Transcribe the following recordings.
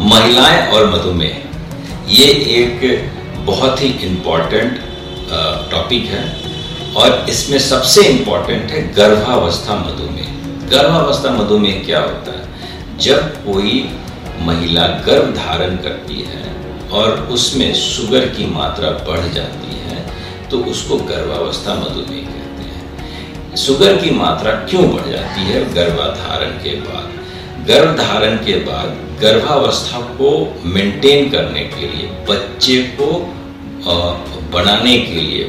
महिलाएं और मधुमेह, ये एक बहुत ही इम्पॉर्टेंट टॉपिक है और इसमें सबसे इम्पॉर्टेंट है गर्भावस्था मधुमेह। गर्भावस्था मधुमेह क्या होता है? जब कोई महिला गर्भ धारण करती है और उसमें शुगर की मात्रा बढ़ जाती है तो उसको गर्भावस्था मधुमेह कहते हैं। शुगर की मात्रा क्यों बढ़ जाती है गर्भाधारण के बाद? गर्भधारण के बाद गर्भावस्था को मेंटेन करने के लिए, बच्चे को बनाने के लिए,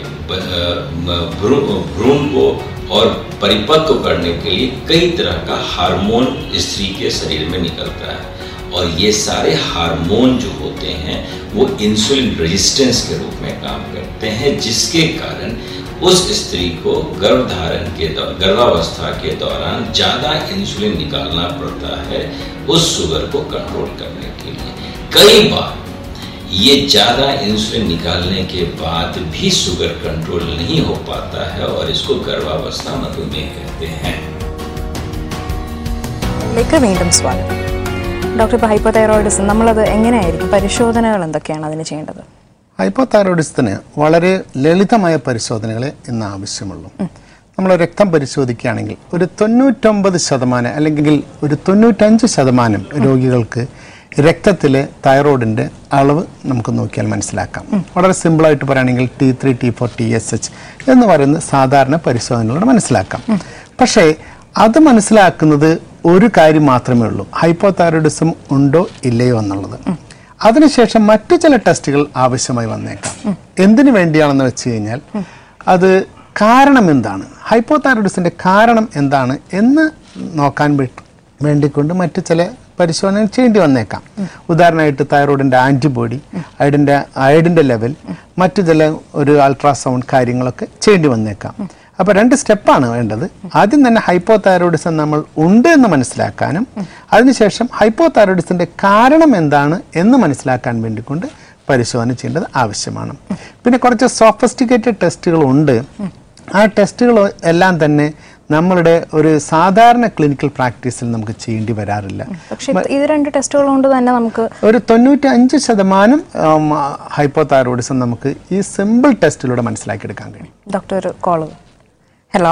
भ्रूण को और परिपक्व करने के लिए कई तरह का हार्मोन स्त्री के शरीर में निकलता है और ये सारे हार्मोन जो होते हैं वो इंसुलिन रेजिस्टेंस के रूप में काम करते हैं, जिसके कारण उस स्त्री को गर्भावस्था के दौरान ज़्यादा इंसुलिन निकालना पड़ता है उस शुगर को कंट्रोल करने के लिए। कई बार ये ज़्यादा इंसुलिन निकालने के बाद भी शुगर कंट्रोल नहीं हो पाता है और इसको गर्भावस्था मधुमेह कहते हैं। വീണ്ടും സ്വാഗതം ഡോക്ടർ. ഇപ്പോൾ ഹൈപ്പോതൈറോയിഡിസം നമ്മളത് എങ്ങനെയായിരിക്കും, പരിശോധനകൾ എന്തൊക്കെയാണ് അതിന് ചെയ്യേണ്ടത്? ഹൈപ്പോതൈറോയിഡിസത്തിന് വളരെ ലളിതമായ പരിശോധനകളെ ഇന്ന് ആവശ്യമുള്ളൂ. നമ്മൾ രക്തം പരിശോധിക്കുകയാണെങ്കിൽ ഒരു 99% അല്ലെങ്കിൽ ഒരു 95% രോഗികൾക്ക് രക്തത്തിലെ തൈറോയിഡിൻ്റെ അളവ് നമുക്ക് നോക്കിയാൽ മനസ്സിലാക്കാം. വളരെ സിമ്പിളായിട്ട് പറയുകയാണെങ്കിൽ T3, T4, TSH എന്ന് പറയുന്ന സാധാരണ പരിശോധനകളോട് മനസ്സിലാക്കാം. പക്ഷേ അത് മനസ്സിലാക്കുന്നത് ഒരു കാര്യം മാത്രമേ ഉള്ളൂ, ഹൈപ്പോതൈറോയിഡിസം ഉണ്ടോ ഇല്ലയോ എന്നുള്ളത്. അതിനുശേഷം മറ്റു ചില ടെസ്റ്റുകൾ ആവശ്യമായി വന്നേക്കാം. എന്തിനു വേണ്ടിയാണെന്ന് വെച്ച് കഴിഞ്ഞാൽ അത് കാരണം എന്താണ്, ഹൈപ്പോതൈറോയിഡിസിൻ്റെ കാരണം എന്താണ് എന്ന് നോക്കാൻ വേണ്ടിക്കൊണ്ട് മറ്റു ചില പരിശോധന ചെയ്യേണ്ടി വന്നേക്കാം. ഉദാഹരണമായിട്ട് തൈറോയിഡിൻ്റെ ആൻറ്റിബോഡി, അയഡിൻ്റെ ലെവൽ, മറ്റു ചില ഒരു അൾട്രാസൗണ്ട് കാര്യങ്ങളൊക്കെ ചെയ്യേണ്ടി വന്നേക്കാം. അപ്പോൾ 2 സ്റ്റെപ്പാണ് വേണ്ടത്. ആദ്യം തന്നെ ഹൈപ്പോതൈറോയിഡിസം നമ്മൾ ഉണ്ട് എന്ന് മനസ്സിലാക്കാനും അതിനുശേഷം ഹൈപ്പോതൈറോയിഡിസിൻ്റെ കാരണം എന്താണ് എന്ന് മനസ്സിലാക്കാൻ വേണ്ടിക്കൊണ്ട് പരിശോധന ചെയ്യേണ്ടത് ആവശ്യമാണ്. പിന്നെ കുറച്ച് സോഫിസ്റ്റിക്കേറ്റഡ് ടെസ്റ്റുകളുണ്ട്. ആ ടെസ്റ്റുകൾ എല്ലാം തന്നെ നമ്മളുടെ ഒരു സാധാരണ ക്ലിനിക്കൽ പ്രാക്ടീസിൽ നമുക്ക് ചെയ്യേണ്ടി വരാറില്ല. പക്ഷേ ഇത് 2 ടെസ്റ്റുകൾ കൊണ്ട് തന്നെ നമുക്ക് ഒരു 95% ഹൈപ്പോതൈറോയിഡിസം നമുക്ക് ഈ സിമ്പിൾ ടെസ്റ്റിലൂടെ മനസ്സിലാക്കിയെടുക്കാൻ കഴിയും. ഡോക്ടർ ഒരു കോള്. ഹലോ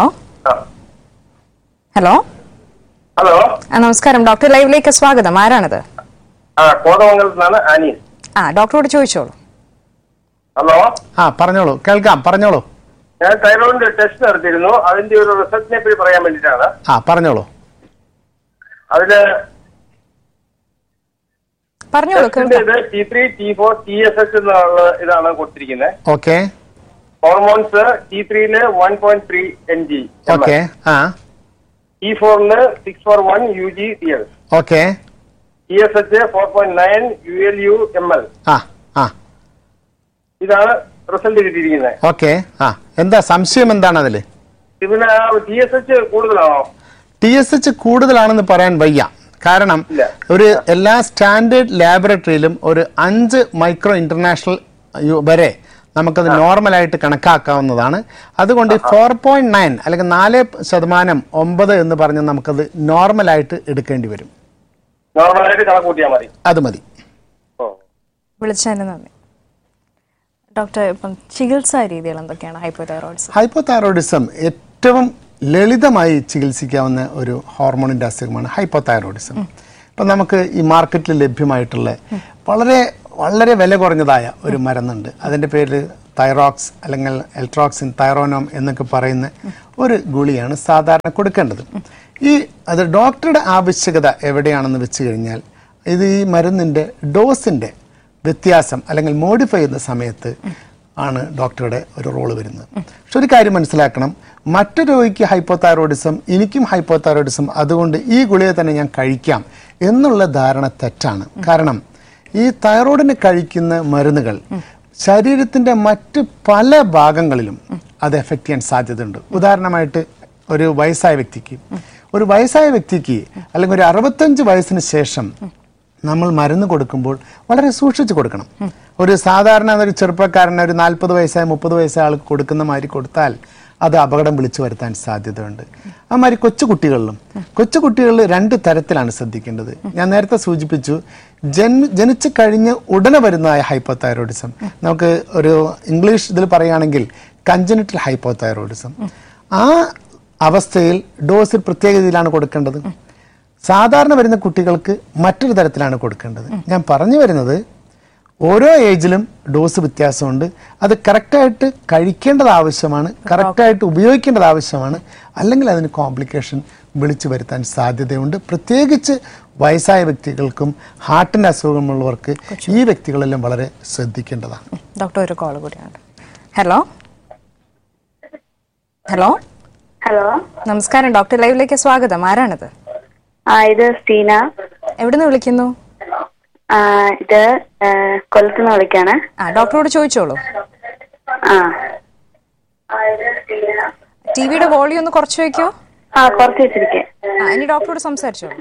ഹലോ ഹലോ, നമസ്കാരം. ഡോക്ടർ ലൈവിലേക്ക് സ്വാഗതം. ആരാണത്? കോതമംഗലത്താണ് അനീസ്. ഡോക്ടറോട് ചോദിച്ചോളൂ. ഹലോ, പറഞ്ഞോളൂ, കേൾക്കാം, പറഞ്ഞോളൂ. ഞാൻ തൈറോയിഡിന്റെ ടെസ്റ്റ് നടത്തിയിരുന്നു, അതിന്റെ ഒരു റിസൾട്ടിനെ പറ്റി പറയാൻ വേണ്ടിയിട്ടാണ്. പറഞ്ഞോളൂ. അതില് പറഞ്ഞോളൂ. T3, T4, TSH എന്നുള്ള ഇതാണ് കൊടുത്തിരിക്കുന്നത്. Okay. Hormones T3 1.3 mg, okay. T4 641 UG/TL, okay. TSH 4.9 ULU ml. ഇതാണ് റിസൾട്ട് കിട്ടിയിരിക്കുന്നത്. ഓക്കെ. എന്താ സംശയം, എന്താണ് അതില്? പിന്നെ TSH കൂടുതലാണോ? TSH കൂടുതലാണെന്ന് പറയാൻ വയ്യ. കാരണം ഒരു എല്ലാ സ്റ്റാൻഡേർഡ് ലാബറട്ടറിയിലും ഒരു 5 മൈക്രോ ഇന്റർനാഷണൽ വരെ നമുക്കത് നോർമലായിട്ട് കണക്കാക്കാവുന്നതാണ്. അതുകൊണ്ട് 4.9 അല്ലെങ്കിൽ 4% 9 എന്ന് പറഞ്ഞ് നമുക്കത് നോർമലായിട്ട് എടുക്കേണ്ടി വരും. അത് മതി. വിളിച്ചതിന് നന്ദി. ഡോക്ടർ, ഇപ്പം ചികിത്സാ രീതികൾ എന്തൊക്കെയാണ് ഹൈപ്പോതൈറോയിഡിസം? ഹൈപ്പോതൈറോയിഡിസം ഏറ്റവും ലളിതമായി ചികിത്സിക്കാവുന്ന ഒരു ഹോർമോണിൻ്റെ അസുഖമാണ് ഹൈപ്പോതൈറോയിഡിസം. ഇപ്പം നമുക്ക് ഈ മാർക്കറ്റിൽ ലഭ്യമായിട്ടുള്ള വളരെ വളരെ വില കുറഞ്ഞതായ ഒരു മരുന്നുണ്ട്. അതിൻ്റെ പേര് തൈറോക്സ് അല്ലെങ്കിൽ എൽട്രോക്സിൻ, തൈറോനോം എന്നൊക്കെ പറയുന്ന ഒരു ഗുളിയാണ് സാധാരണ കൊടുക്കേണ്ടത്. അത് ഡോക്ടറുടെ ആവശ്യകത എവിടെയാണെന്ന് വെച്ച് കഴിഞ്ഞാൽ ഇത് ഈ മരുന്നിൻ്റെ ഡോസിൻ്റെ വ്യത്യാസം അല്ലെങ്കിൽ മോഡിഫൈ ചെയ്യുന്ന സമയത്ത് ആണ് ഡോക്ടറുടെ ഒരു റോള് വരുന്നത്. പക്ഷെ ഒരു കാര്യം മനസ്സിലാക്കണം, മറ്റു രോഗിക്ക് ഹൈപ്പോതൈറോയിഡിസം, എനിക്കും ഹൈപ്പോതൈറോയിഡിസം, അതുകൊണ്ട് ഈ ഗുളിക തന്നെ ഞാൻ കഴിക്കാം എന്നുള്ള ധാരണ തെറ്റാണ്. കാരണം ഈ തൈറോയിഡിന് കഴിക്കുന്ന മരുന്നുകൾ ശരീരത്തിൻ്റെ മറ്റ് പല ഭാഗങ്ങളിലും അത് എഫക്റ്റ് ചെയ്യാൻ സാധ്യതയുണ്ട്. ഉദാഹരണമായിട്ട് ഒരു വയസ്സായ വ്യക്തിക്ക് അല്ലെങ്കിൽ ഒരു 65 വയസ്സിന് ശേഷം നമ്മൾ മരുന്ന് കൊടുക്കുമ്പോൾ വളരെ സൂക്ഷിച്ച് കൊടുക്കണം. ഒരു സാധാരണ ഒരു ചെറുപ്പക്കാരന് ഒരു 40 വയസ്സായ 30 വയസ്സായ ആൾക്ക് കൊടുക്കുന്ന മാതിരി കൊടുത്താൽ അത് അപകടം വിളിച്ചു വരുത്താൻ സാധ്യതയുണ്ട്. അതുമാതിരി കൊച്ചുകുട്ടികളിൽ 2 തരത്തിലാണ് ശ്രദ്ധിക്കേണ്ടത്. ഞാൻ നേരത്തെ സൂചിപ്പിച്ചു, ജനിച്ചു കഴിഞ്ഞ് ഉടനെ വരുന്നതായ ഹൈപ്പോതൈറോയിഡിസം, നമുക്ക് ഒരു ഇംഗ്ലീഷ് ഇതിൽ പറയുകയാണെങ്കിൽ കഞ്ചനിറ്റൽ ഹൈപ്പോതൈറോയിഡിസം. ആ അവസ്ഥയിൽ ഡോസിൽ പ്രത്യേക രീതിയിലാണ് കൊടുക്കേണ്ടത്. സാധാരണ വരുന്ന കുട്ടികൾക്ക് മറ്റൊരു തരത്തിലാണ് കൊടുക്കേണ്ടത്. ഞാൻ പറഞ്ഞു വരുന്നത്, ഓരോ ഏജിലും ഡോസ് വ്യത്യാസമുണ്ട്. അത് കറക്റ്റായിട്ട് കഴിക്കേണ്ടത് ആവശ്യമാണ്, കറക്റ്റായിട്ട് ഉപയോഗിക്കേണ്ടത് ആവശ്യമാണ്. അല്ലെങ്കിൽ അതിന് കോംപ്ലിക്കേഷൻ വിളിച്ചു വരുത്താൻ സാധ്യതയുണ്ട്. പ്രത്യേകിച്ച് വയസ്സായ വ്യക്തികൾക്കും ഹാർട്ടിൻ്റെ അസുഖമുള്ളവർക്ക് ഈ വ്യക്തികളെല്ലാം വളരെ ശ്രദ്ധിക്കേണ്ടതാണ്. ഡോക്ടർ, ഒരു കോൾ കൂടിയാണ്. ഹലോ ഹലോ ഹലോ, നമസ്കാരം. ഡോക്ടർ ലൈവിലേക്ക് സ്വാഗതം. ആരാണിത്? ഇത് സ്റ്റീന. എവിടുന്ന് വിളിക്കുന്നു? ഇത് കൊല്ലത്തുനിന്ന് വിളിക്കാണ്. ഡോക്ടറോട് ചോദിച്ചോളൂ. ടിവിയുടെ വോളിയം ഒന്ന് കുറച്ച് വെക്കോ. കുറച്ച് വെച്ചിരിക്കെ. ഇനി ഡോക്ടറോട് സംസാരിച്ചോളൂ.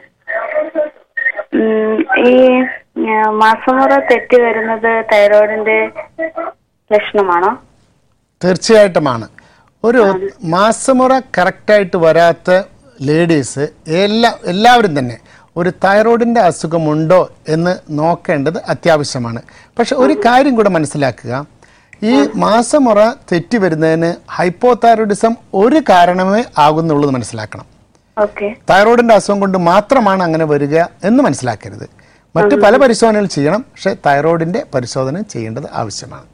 ഈ മാസമുറ തെറ്റി വരുന്നത് തൈറോയിഡിന്റെ ലക്ഷണമാണോ? തീർച്ചയായിട്ടുമാണ്. ഒരു മാസമുറ കറക്റ്റായിട്ട് വരാത്ത ലേഡീസ് എല്ലാവരും തന്നെ ഒരു തൈറോയിഡിൻ്റെ അസുഖമുണ്ടോ എന്ന് നോക്കേണ്ടത് അത്യാവശ്യമാണ്. പക്ഷെ ഒരു കാര്യം കൂടെ മനസ്സിലാക്കുക, ഈ മാസമുറ തെറ്റി വരുന്നതിന് ഹൈപ്പോതൈറോയിഡിസം ഒരു കാരണമേ ആകുന്നുള്ളത് മനസ്സിലാക്കണം. തൈറോയിഡിൻ്റെ അസുഖം കൊണ്ട് മാത്രമാണ് അങ്ങനെ വരിക എന്ന് മനസ്സിലാക്കരുത്. മറ്റു പല പരിശോധനകൾ ചെയ്യണം, പക്ഷെ തൈറോയിഡിൻ്റെ പരിശോധന ചെയ്യേണ്ടത് ആവശ്യമാണ്.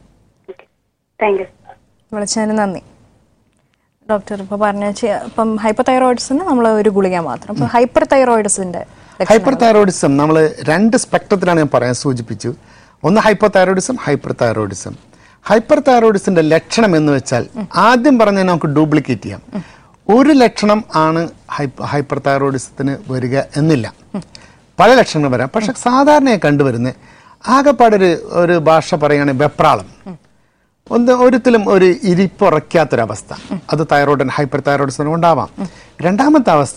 വിളിച്ചതിന് നന്ദി. ഡോക്ടർ ഇപ്പോൾ പറഞ്ഞ ഇപ്പം ഹൈപ്പോതൈറോയിഡിസിന് നമ്മൾ ഒരു ഗുളിക മാത്രം. ഇപ്പം ഹൈപ്പർ തൈറോയിഡിസം നമ്മൾ 2 സ്പെക്ട്രത്തിലാണ് ഞാൻ പറയാൻ സൂചിപ്പിച്ചു. ഒന്ന് ഹൈപ്പോതൈറോയിഡിസം, ഹൈപ്പർ തൈറോയിഡിസം. ഹൈപ്പർ തൈറോയിഡിസിന്റെ ലക്ഷണം എന്ന് വെച്ചാൽ ആദ്യം പറഞ്ഞാൽ നമുക്ക് ഡ്യൂപ്ലിക്കേറ്റ് ചെയ്യാം. ഒരു ലക്ഷണം ആണ് ഹൈപ്പർ തൈറോയിഡിസത്തിന് വരിക എന്നില്ല, പല ലക്ഷണങ്ങൾ വരാം. പക്ഷെ സാധാരണയായി കണ്ടുവരുന്നത് ആകെപ്പാടൊരു ഭാഷ പറയുകയാണെങ്കിൽ വെപ്രാളം, ഒരിക്കലും ഒരു ഇരിപ്പുറയ്ക്കാത്തൊരവസ്ഥ, അത് ഹൈപ്പർ തൈറോയിഡിസിന് ഉണ്ടാവാം. രണ്ടാമത്തെ അവസ്ഥ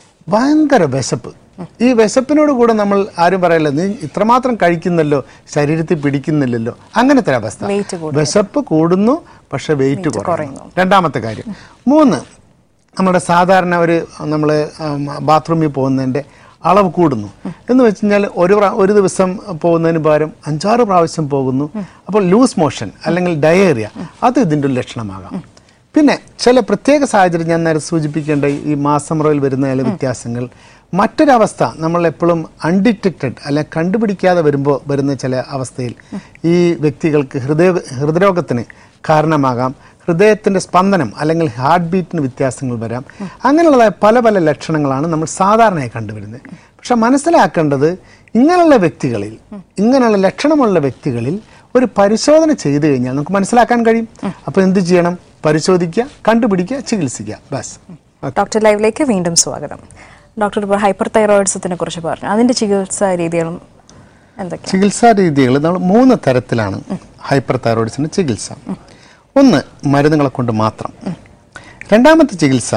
ഭയങ്കര വിശപ്പ്. ഈ വിശപ്പിനോട് കൂടെ നമ്മൾ ആരും പറയല്ല, നീ ഇത്രമാത്രം കഴിക്കുന്നല്ലോ, ശരീരത്തിൽ പിടിക്കുന്നില്ലല്ലോ, അങ്ങനത്തെ അവസ്ഥ. വിശപ്പ് കൂടുന്നു പക്ഷെ വെയിറ്റ് കുറയുന്നു. രണ്ടാമത്തെ കാര്യം. 3, നമ്മുടെ സാധാരണ നമ്മൾ ബാത്റൂമിൽ പോകുന്നതിൻ്റെ അളവ് കൂടുന്നു എന്ന് വെച്ച് കഴിഞ്ഞാൽ ഒരു ദിവസം പോകുന്നതിന് പകരം 5-6 പ്രാവശ്യം പോകുന്നു. അപ്പോൾ ലൂസ് മോഷൻ അല്ലെങ്കിൽ ഡയേറിയ, അത് ഇതിൻ്റെ ഒരു ലക്ഷണമാകാം. പിന്നെ ചില പ്രത്യേക സാഹചര്യം ഞാൻ നേരെ സൂചിപ്പിക്കേണ്ട ഈ മാസമുറയിൽ വരുന്ന ചില വ്യത്യാസങ്ങൾ. മറ്റൊരവസ്ഥ, നമ്മൾ എപ്പോഴും അൺഡിറ്റക്റ്റഡ് അല്ലെ കണ്ടുപിടിക്കാതെ വരുന്ന ചില അവസ്ഥയിൽ ഈ വ്യക്തികൾക്ക് ഹൃദയരോഗത്തിന് കാരണമാകാം. ഹൃദയത്തിൻ്റെ സ്പന്ദനം അല്ലെങ്കിൽ ഹാർട്ട് ബീറ്റിന് വ്യത്യാസങ്ങൾ വരാം. അങ്ങനെയുള്ളതായ പല പല ലക്ഷണങ്ങളാണ് നമ്മൾ സാധാരണയായി കണ്ടുവരുന്നത്. പക്ഷെ മനസ്സിലാക്കേണ്ടത്, ഇങ്ങനെയുള്ള വ്യക്തികളിൽ, ഇങ്ങനെയുള്ള ലക്ഷണമുള്ള വ്യക്തികളിൽ ഒരു പരിശോധന ചെയ്തു കഴിഞ്ഞാൽ നമുക്ക് മനസ്സിലാക്കാൻ കഴിയും. അപ്പോൾ എന്ത് ചെയ്യണം? പരിശോധിക്കുക, കണ്ടുപിടിക്കുക, ചികിത്സിക്കുക. ബസ്. ഡോക്ടർ ലൈവിലേക്ക് വീണ്ടും സ്വാഗതം. ഡോക്ടർ ഇപ്പോൾ ഹൈപ്പർ തൈറോയിഡിസത്തിനെ കുറിച്ച് പറഞ്ഞു. അതിൻ്റെ ചികിത്സാ രീതികളും എന്തൊക്കെയാണ്? ചികിത്സാ രീതികൾ നമ്മൾ 3 തരത്തിലാണ് ഹൈപ്പർ തൈറോയിഡിസിൻ്റെ ചികിത്സ. ഒന്ന്, മരുന്നുകളെ കൊണ്ട് മാത്രം. രണ്ടാമത്തെ ചികിത്സ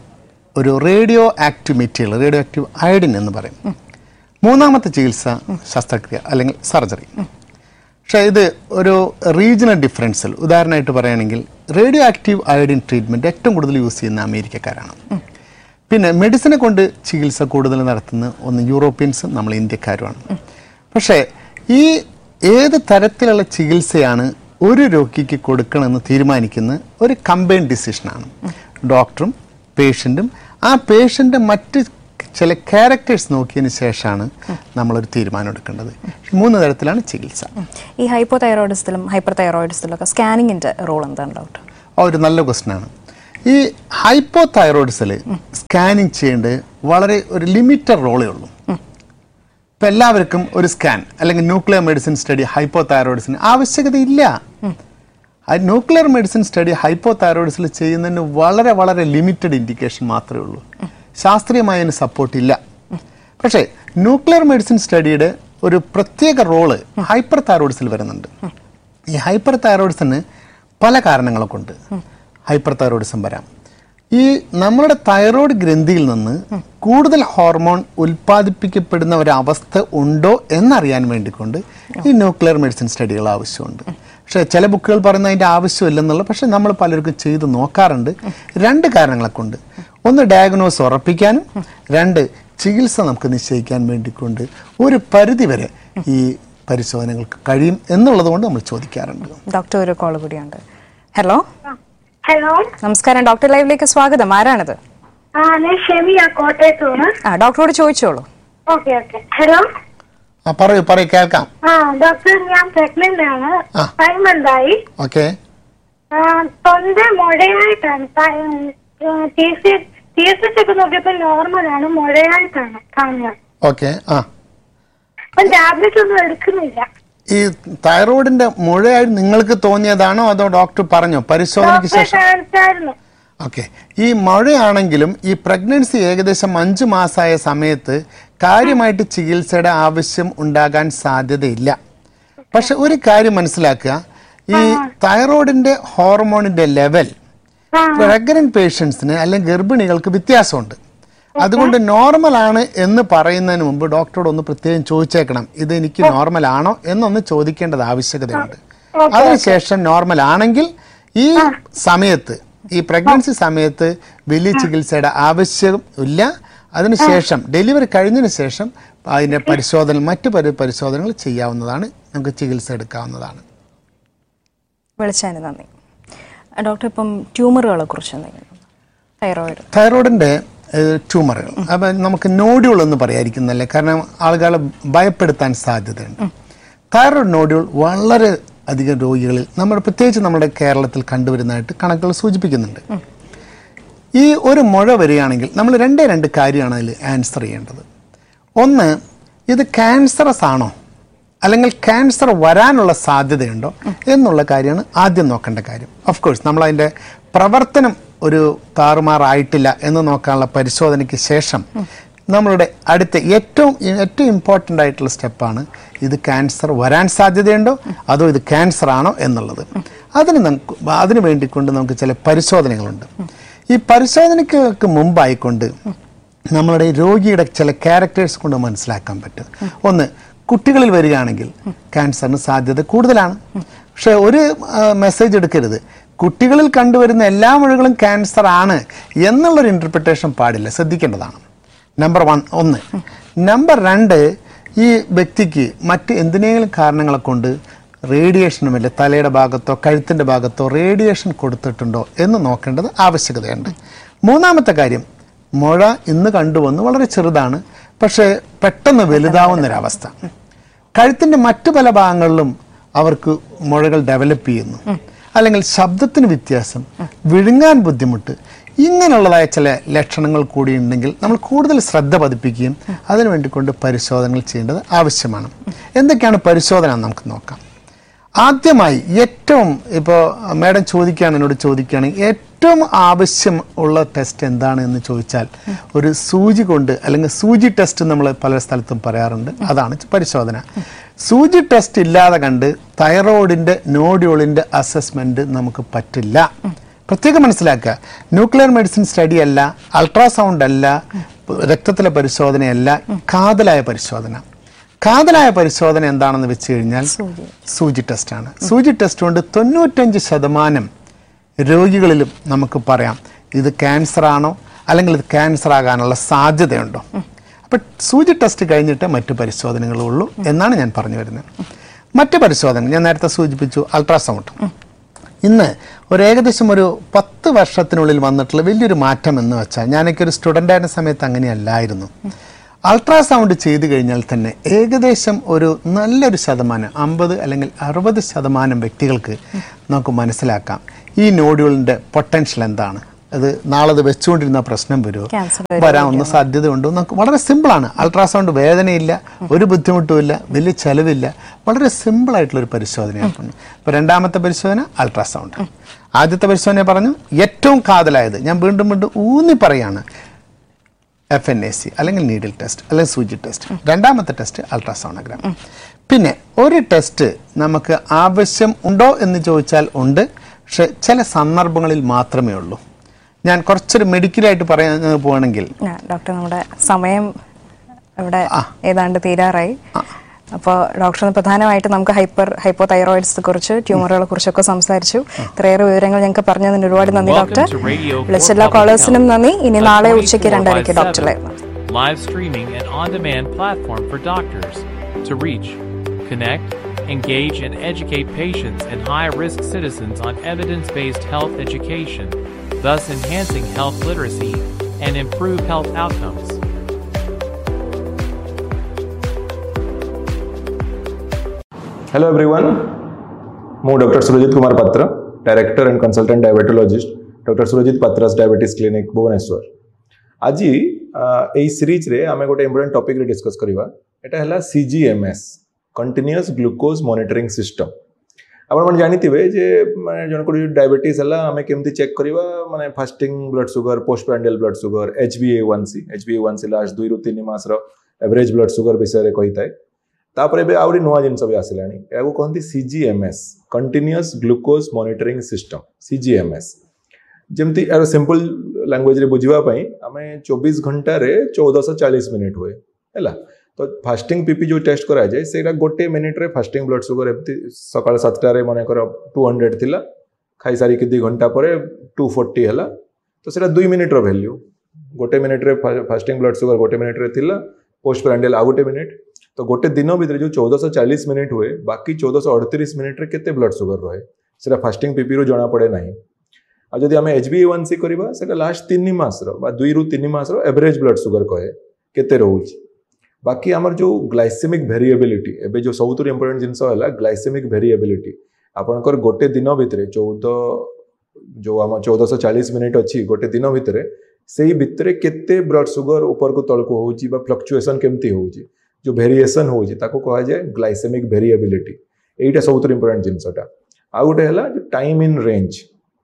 ഒരു radio active material, radio active iodine എന്ന് പറയും. മൂന്നാമത്തെ ചികിത്സ ശസ്ത്രക്രിയ അല്ലെങ്കിൽ സർജറി. പക്ഷേ ഇത് ഒരു റീജിയണൽ ഡിഫറൻസിൽ, ഉദാഹരണമായിട്ട് പറയുകയാണെങ്കിൽ റേഡിയോ ആക്റ്റീവ് അയഡിൻ ട്രീറ്റ്മെൻറ്റ് ഏറ്റവും കൂടുതൽ യൂസ് ചെയ്യുന്ന അമേരിക്കക്കാരാണ്. പിന്നെ മെഡിസിനെ കൊണ്ട് ചികിത്സ കൂടുതൽ നടത്തുന്ന ഒന്ന് യൂറോപ്യൻസും നമ്മൾ ഇന്ത്യക്കാരുമാണ്. പക്ഷേ ഈ ഏത് തരത്തിലുള്ള ചികിത്സയാണ് ഒരു രോഗിക്ക് കൊടുക്കണമെന്ന് തീരുമാനിക്കുന്ന ഒരു കമ്പൈൻഡ് ഡിസിഷനാണ്. ഡോക്ടറും പേഷ്യൻറ്റും ആ പേഷ്യൻ്റെ മറ്റ് ചില ക്യാരക്ടേഴ്സ് നോക്കിയതിന് ശേഷമാണ് നമ്മളൊരു തീരുമാനം എടുക്കേണ്ടത്. 3 തരത്തിലാണ് ചികിത്സ. ഈ ഹൈപ്പോതൈറോയിഡിസത്തിലും ഹൈപ്പർ തൈറോയിഡിസത്തിലും ഒക്കെ സ്കാനിങ്ങിൻ്റെ റോൾ എന്താണ് ഡോക്ടർ? ഒരു നല്ല ക്വസ്റ്റ്യനാണ്. ഈ ഹൈപ്പോതൈറോയിഡിസിൽ സ്കാനിങ് ചെയ്യേണ്ടത് വളരെ ഒരു ലിമിറ്റഡ് റോളേ ഉള്ളൂ. ഇപ്പം എല്ലാവർക്കും ഒരു സ്കാൻ അല്ലെങ്കിൽ nuclear medicine study ഹൈപ്പോതൈറോയിഡിസിന് ആവശ്യകതയില്ല. Nuclear medicine study ഹൈപ്പോതൈറോയിഡിസിൽ ചെയ്യുന്നതിന് വളരെ വളരെ ലിമിറ്റഡ് ഇൻഡിക്കേഷൻ മാത്രമേ ഉള്ളൂ. ശാസ്ത്രീയമായ അതിന് സപ്പോർട്ടില്ല. പക്ഷേ ന്യൂക്ലിയർ മെഡിസിൻ സ്റ്റഡിയുടെ ഒരു പ്രത്യേക റോള് ഹൈപ്പർ തൈറോയിഡിസിൽ വരുന്നുണ്ട്. ഈ ഹൈപ്പർ തൈറോയിഡിസിന് പല കാരണങ്ങളെ കൊണ്ട് ഹൈപ്പർ തൈറോയിഡിസം വരാം. ഈ നമ്മുടെ തൈറോയ്ഡ് ഗ്രന്ഥിയിൽ നിന്ന് കൂടുതൽ ഹോർമോൺ ഉൽപ്പാദിപ്പിക്കപ്പെടുന്ന ഒരവസ്ഥ ഉണ്ടോ എന്നറിയാൻ വേണ്ടിക്കൊണ്ട് ഈ ന്യൂക്ലിയർ മെഡിസിൻ സ്റ്റഡികൾ ആവശ്യമുണ്ട്. പക്ഷേ ചില ബുക്കുകൾ പറയുന്ന അതിൻ്റെ ആവശ്യമില്ലെന്നുള്ള, പക്ഷേ നമ്മൾ പലർക്കും ചെയ്ത് നോക്കാറുണ്ട്. 2 കാരണങ്ങളെ കൊണ്ട്. ഒന്ന്, ഡയഗ്നോസ് ഉറപ്പിക്കാനും, 2, ചികിത്സ നമുക്ക് നിശ്ചയിക്കാൻ വേണ്ടിക്കൊണ്ട് ഒരു പരിധിവരെ ഈ പരിശോധനകൾക്ക് കഴിയും എന്നുള്ളത് കൊണ്ട് നമ്മൾ ചോദിക്കാറുണ്ട്. ഡോക്ടർ, ഒരു കോൾ കൂടിയുണ്ട്. ഹലോ ഹലോ, നമസ്കാരം. ഡോക്ടർ ലൈവിലേക്ക് സ്വാഗതം. ആരാണിത്? ഞാൻ ഷെമിയ, കോട്ടയത്ത്. ഡോക്ടറോട് ചോദിച്ചോളൂ. ഓക്കെ. ഹലോ, പറയൂ കേൾക്കാം. ഡോക്ടർ, ഞാൻ പ്രഗ്നന്റ് ആണ്. 5 months ആയി. ഓക്കെ. തൊണ്ട മുഴയായിട്ടാണ്. ഒക്കെ നോക്കിയപ്പോ നോർമലാണ്, മുഴയായിട്ടാണ് കാണുന്നത്. ഓക്കെ. അപ്പം ടാബ്ലറ്റ് ഒന്നും എടുക്കുന്നില്ല. ഈ തൈറോയിഡിന്റെ മുഴയായി നിങ്ങൾക്ക് തോന്നിയതാണോ അതോ ഡോക്ടർ പറഞ്ഞോ പരിശോധനയ്ക്ക് ശേഷം? ഓക്കെ. ഈ മഴയാണെങ്കിലും ഈ പ്രഗ്നൻസി ഏകദേശം 5 മാസമായ സമയത്ത് കാര്യമായിട്ട് ചികിത്സയുടെ ആവശ്യം ഉണ്ടാകാൻ സാധ്യതയില്ല. പക്ഷെ ഒരു കാര്യം മനസ്സിലാക്കുക, ഈ തൈറോയിഡിന്റെ ഹോർമോണിന്റെ ലെവൽ പ്രഗ്നന്റ് പേഷ്യൻസിന് അല്ലെങ്കിൽ ഗർഭിണികൾക്ക് വ്യത്യാസമുണ്ട്. അതുകൊണ്ട് നോർമൽ ആണ് എന്ന് പറയുന്നതിന് മുമ്പ് ഡോക്ടറോട് ഒന്ന് പ്രത്യേകം ചോദിച്ചേക്കണം, ഇത് എനിക്ക് നോർമൽ ആണോ എന്നൊന്ന് ചോദിക്കേണ്ടത് ആവശ്യകതയുണ്ട്. അതിനുശേഷം നോർമൽ ആണെങ്കിൽ ഈ സമയത്ത്, ഈ പ്രഗ്നൻസി സമയത്ത് വലിയ ചികിത്സയുടെ ആവശ്യം ഇല്ല. അതിനുശേഷം ഡെലിവറി കഴിഞ്ഞതിന് ശേഷം അതിൻ്റെ പരിശോധന, മറ്റു പരിശോധനകൾ ചെയ്യാവുന്നതാണ്, നമുക്ക് ചികിത്സ എടുക്കാവുന്നതാണ്. വിളിച്ചതിന് നന്ദി. ഡോക്ടർ, ഇപ്പം ട്യൂമറുകളെ കുറിച്ച് തൈറോയിഡിന്റെ ട്യൂമറുകൾ അപ്പം നമുക്ക് നോഡ്യൂൾ എന്ന് പറയാതിരിക്കുന്നല്ലേ, കാരണം ആളുകളെ ഭയപ്പെടുത്താൻ സാധ്യതയുണ്ട്. തൈറോയിഡ് നോഡ്യൂൾ വളരെ അധികം രോഗികളിൽ പ്രത്യേകിച്ച് നമ്മുടെ കേരളത്തിൽ കണ്ടുവരുന്നതായിട്ട് കണക്കുകൾ സൂചിപ്പിക്കുന്നുണ്ട്. ഈ ഒരു മുഴ വരികയാണെങ്കിൽ നമ്മൾ 2 കാര്യമാണ് അതിൽ ആൻസർ ചെയ്യേണ്ടത്. ഒന്ന്, ഇത് ക്യാൻസറസ് ആണോ അല്ലെങ്കിൽ ക്യാൻസർ വരാനുള്ള സാധ്യതയുണ്ടോ എന്നുള്ള കാര്യമാണ് ആദ്യം നോക്കേണ്ട കാര്യം. ഓഫ് കോഴ്സ് നമ്മൾ അതിൻ്റെ പ്രവർത്തനം ഒരു താറുമാറായിട്ടില്ല എന്ന് നോക്കാനുള്ള പരിശോധനയ്ക്ക് ശേഷം നമ്മളുടെ അടുത്ത ഏറ്റവും ഇമ്പോർട്ടൻ്റ് ആയിട്ടുള്ള സ്റ്റെപ്പാണ് ഇത് ക്യാൻസർ വരാൻ സാധ്യതയുണ്ടോ അതോ ഇത് ക്യാൻസർ ആണോ എന്നുള്ളത്. അതിന് വേണ്ടിക്കൊണ്ട് നമുക്ക് ചില പരിശോധനകളുണ്ട്. ഈ പരിശോധനയ്ക്ക് മുമ്പായിക്കൊണ്ട് നമ്മളുടെ രോഗിയുടെ ചില ക്യാരക്ടേഴ്സ് കൊണ്ട് മനസ്സിലാക്കാൻ പറ്റും. ഒന്ന്, കുട്ടികളിൽ വരികയാണെങ്കിൽ ക്യാൻസറിന് സാധ്യത കൂടുതലാണ്. പക്ഷെ ഒരു മെസ്സേജ് എടുക്കരുത്, കുട്ടികളിൽ കണ്ടുവരുന്ന എല്ലാ മുഴകളും ക്യാൻസർ ആണ് എന്നുള്ളൊരു ഇൻ്റർപ്രിട്ടേഷൻ പാടില്ല, ശ്രദ്ധിക്കേണ്ടതാണ്. നമ്പർ 1. നമ്പർ 2, ഈ വ്യക്തിക്ക് മറ്റ് എന്തിനേലും കാരണങ്ങളെ കൊണ്ട് റേഡിയേഷനുമില്ല, തലയുടെ ഭാഗത്തോ കഴുത്തിൻ്റെ ഭാഗത്തോ റേഡിയേഷൻ കൊടുത്തിട്ടുണ്ടോ എന്ന് നോക്കേണ്ടത് ആവശ്യകതയുണ്ട്. 3ാമത്തെ കാര്യം, മുഴ ഇന്ന് കണ്ടുവന്ന് വളരെ ചെറുതാണ്, പക്ഷേ പെട്ടെന്ന് വലുതാവുന്നൊരവസ്ഥ. കഴുത്തിൻ്റെ മറ്റു പല ഭാഗങ്ങളിലും അവർക്ക് മുഴകൾ ഡെവലപ്പ് ചെയ്യുന്നു, അല്ലെങ്കിൽ ശബ്ദത്തിന് വ്യത്യാസം, വിഴുങ്ങാൻ ബുദ്ധിമുട്ട്, ഇങ്ങനെയുള്ളതായ ചില ലക്ഷണങ്ങൾ കൂടി ഉണ്ടെങ്കിൽ നമ്മൾ കൂടുതൽ ശ്രദ്ധ പതിപ്പിക്കുകയും അതിനു വേണ്ടിക്കൊണ്ട് പരിശോധനകൾ ചെയ്യേണ്ടത് ആവശ്യമാണ്. എന്തൊക്കെയാണ് പരിശോധന നമുക്ക് നോക്കാം. ആദ്യമായി ഏറ്റവും ഇപ്പോൾ മാഡം എന്നോട് ചോദിക്കുകയാണെങ്കിൽ ഏറ്റവും ആവശ്യം ഉള്ള ടെസ്റ്റ് എന്താണ് എന്ന് ചോദിച്ചാൽ ഒരു സൂചി കൊണ്ട്, അല്ലെങ്കിൽ സൂചി ടെസ്റ്റ് നമ്മൾ പല സ്ഥലത്തും പറയാറുണ്ട്, അതാണ് പരിശോധന. സൂചി ടെസ്റ്റ് ഇല്ലാതെ കണ്ട് തൈറോയിഡിന്റെ നോഡ്യൂളിന്റെ അസസ്മെന്റ് നമുക്ക് പറ്റില്ല. പ്രത്യേകം മനസ്സിലാക്കുക, ന്യൂക്ലിയർ മെഡിസിൻ സ്റ്റഡി അല്ല, അൾട്രാസൗണ്ട് അല്ല, രക്തത്തിലെ പരിശോധനയല്ല, കാതലായ പരിശോധന. കാതലായ പരിശോധന എന്താണെന്ന് വെച്ച് കഴിഞ്ഞാൽ സൂചി ടെസ്റ്റാണ്. സൂചി ടെസ്റ്റ് കൊണ്ട് 95% രോഗികളിലും നമുക്ക് പറയാം ഇത് ക്യാൻസർ ആണോ അല്ലെങ്കിൽ ഇത് ക്യാൻസർ ആകാനുള്ള സാധ്യതയുണ്ടോ. അപ്പം സൂചി ടെസ്റ്റ് കഴിഞ്ഞിട്ട് മറ്റു പരിശോധനകളുള്ളൂ എന്നാണ് ഞാൻ പറഞ്ഞു വരുന്നത്. മറ്റു പരിശോധന ഞാൻ നേരത്തെ സൂചിപ്പിച്ചു, അൾട്രാസൗണ്ട്. ഇന്ന് ഏകദേശം ഒരു 10 വർഷത്തിനുള്ളിൽ വന്നിട്ടുള്ള വലിയൊരു മാറ്റം എന്ന് വെച്ചാൽ, ഞാനൊക്കെ ഒരു സ്റ്റുഡൻ്റ് ആയിരുന്ന സമയത്ത് അങ്ങനെയല്ലായിരുന്നു. അൾട്രാസൗണ്ട് ചെയ്തു കഴിഞ്ഞാൽ തന്നെ ഏകദേശം ഒരു നല്ലൊരു ശതമാനം, 50 അല്ലെങ്കിൽ 60% വ്യക്തികൾക്ക് നമുക്ക് മനസ്സിലാക്കാം ഈ നോഡ്യൂളിൻ്റെ പൊട്ടൻഷ്യൽ എന്താണ്, അത് നാളെ അത് വെച്ചുകൊണ്ടിരുന്ന പ്രശ്നം വരുമോ, വരാവുന്ന സാധ്യതയുണ്ടോ. നമുക്ക് വളരെ സിമ്പിളാണ്. അൾട്രാസൗണ്ട് വേദനയില്ല, ഒരു ബുദ്ധിമുട്ടുമില്ല, വലിയ ചെലവില്ല, വളരെ സിമ്പിളായിട്ടുള്ളൊരു പരിശോധനയാണ്. ഇപ്പോൾ 2ാമത്തെ പരിശോധന അൾട്രാസൗണ്ട്. ആദ്യത്തെ പരിശോധന പറഞ്ഞു ഏറ്റവും കാതലായത്, ഞാൻ വീണ്ടും ഊന്നി പറയാണ്, FNAC അല്ലെങ്കിൽ നീഡിൽ ടെസ്റ്റ് അല്ലെങ്കിൽ സൂചി ടെസ്റ്റ്. 2ാമത്തെ test ultrasonogram. പിന്നെ ഒരു ടെസ്റ്റ് നമുക്ക് ആവശ്യം ഉണ്ടോ എന്ന് ചോദിച്ചാൽ ഉണ്ട്, പക്ഷെ ചില സന്ദർഭങ്ങളിൽ മാത്രമേ ഉള്ളൂ. ഞാൻ കുറച്ചൊരു മെഡിക്കലായിട്ട് പറയാൻ പോവാണെങ്കിൽ, ഡോക്ടർ നമ്മുടെ സമയം ഇവിടെ ഏതാണ്ട് തീരാറായി. അപ്പോൾ ഡോക്ടർ പ്രധാനമായിട്ട് നമുക്ക് ഹൈപ്പോതൈറോയിഡ്സിനെ കുറിച്ച് ട്യൂമറുകളെ കുറിച്ചൊക്കെ സംസാരിച്ചു. ഇത്രയേറെ വിവരങ്ങൾ ഞങ്ങൾക്ക് പറഞ്ഞതിന് ഒരുപാട് നന്ദി ഡോക്ടർ. വിളിച്ച എല്ലാ കോളേഴ്സിനും നന്ദി. ഇനി നാളെ ഉച്ചയ്ക്ക് 2:30 doctor live streaming and on-demand platform for doctors to reach, connect, engage and educate patients and high-risk citizens on evidence-based health education, thus enhancing health literacy and improve health outcomes. Hello everyone, ମୁଁ Dr. Surajit Kumar Patra, Director and Consultant Diabetologist, Dr. Surajit Patra's Diabetes Clinic, Bhubaneswar. आज এই series রে আমি গোটে important topic রে discuss করিবা. এটা হলা CGMS, Continuous Glucose Monitoring System. आपण मन जानिथिबे जे माने जन को डायबिटीज हला हमें केमती चेक करिवा, माने fasting blood sugar, post prandial blood sugar, HbA1c last 2 ରୁ 3 मास रो एवरेज ब्लड शुगर विषय रे कहिताय. तापरे बे आउरी नुवा जिनस भी आसिलानी. एगो कहंती CGMS, Continuous Glucose Monitoring System, CGMS. जमती यार सिंपल लैंग्वेज रे बुझिबा पई हमें 24 घंटा रे 1440 मिनिट हुए हैला. तो फास्टिंग पीपी जो टेस्ट करा जाए सेटा गोटे मिनिट रे फास्टिंग ब्लड शुगर एमती सकाळ 7टा रे माने कर 200 थिला, खाई सारी के 2 घंटा परे 240 हैला. तो सेटा 2 मिनिट रो वैल्यू. गोटे मिनिट रे फास्टिंग ब्लड शुगर गोटे मिनिट रे थिला, पोस्ट प्रांडियल आ गोटे मिनिट. तो गोटे दिन भीतर जो 1440 मिनिट हुए, बाकी 1438 मिनिट रे केते ब्लड शुगर रहे सेटा फास्टिंग पीपी रो जणा पड़े नाही. आ जदि आमे HbA1c करबा सेटा लास्ट 3 मास रो बा 2 ରୁ 3 मास रो एवरेज ब्लड शुगर कहे केते रहउची. बाकी हमर जो ग्लाइसेमिक वेरिएबिलिटी एबे जो सबुतुर इंपोर्टेंट जिंस होला ग्लाइसेमिक वेरिएबिलिटी. आपनकर गोटे दिन भीतर 1440 मिनिट अछि गोटे दिन भीतर सेही भीतर केते ब्लड शुगर ऊपर को तळ को होउची बा फ्लक्चुएशन केमती होउची, जो वेरिएशन होउची ताको कहा जाय ग्लाइसेमिक वेरिएबिलिटी. एटा सबुतुर इंपोर्टेंट जिंसटा. आ गोटे हला जो टाइम इन रेंज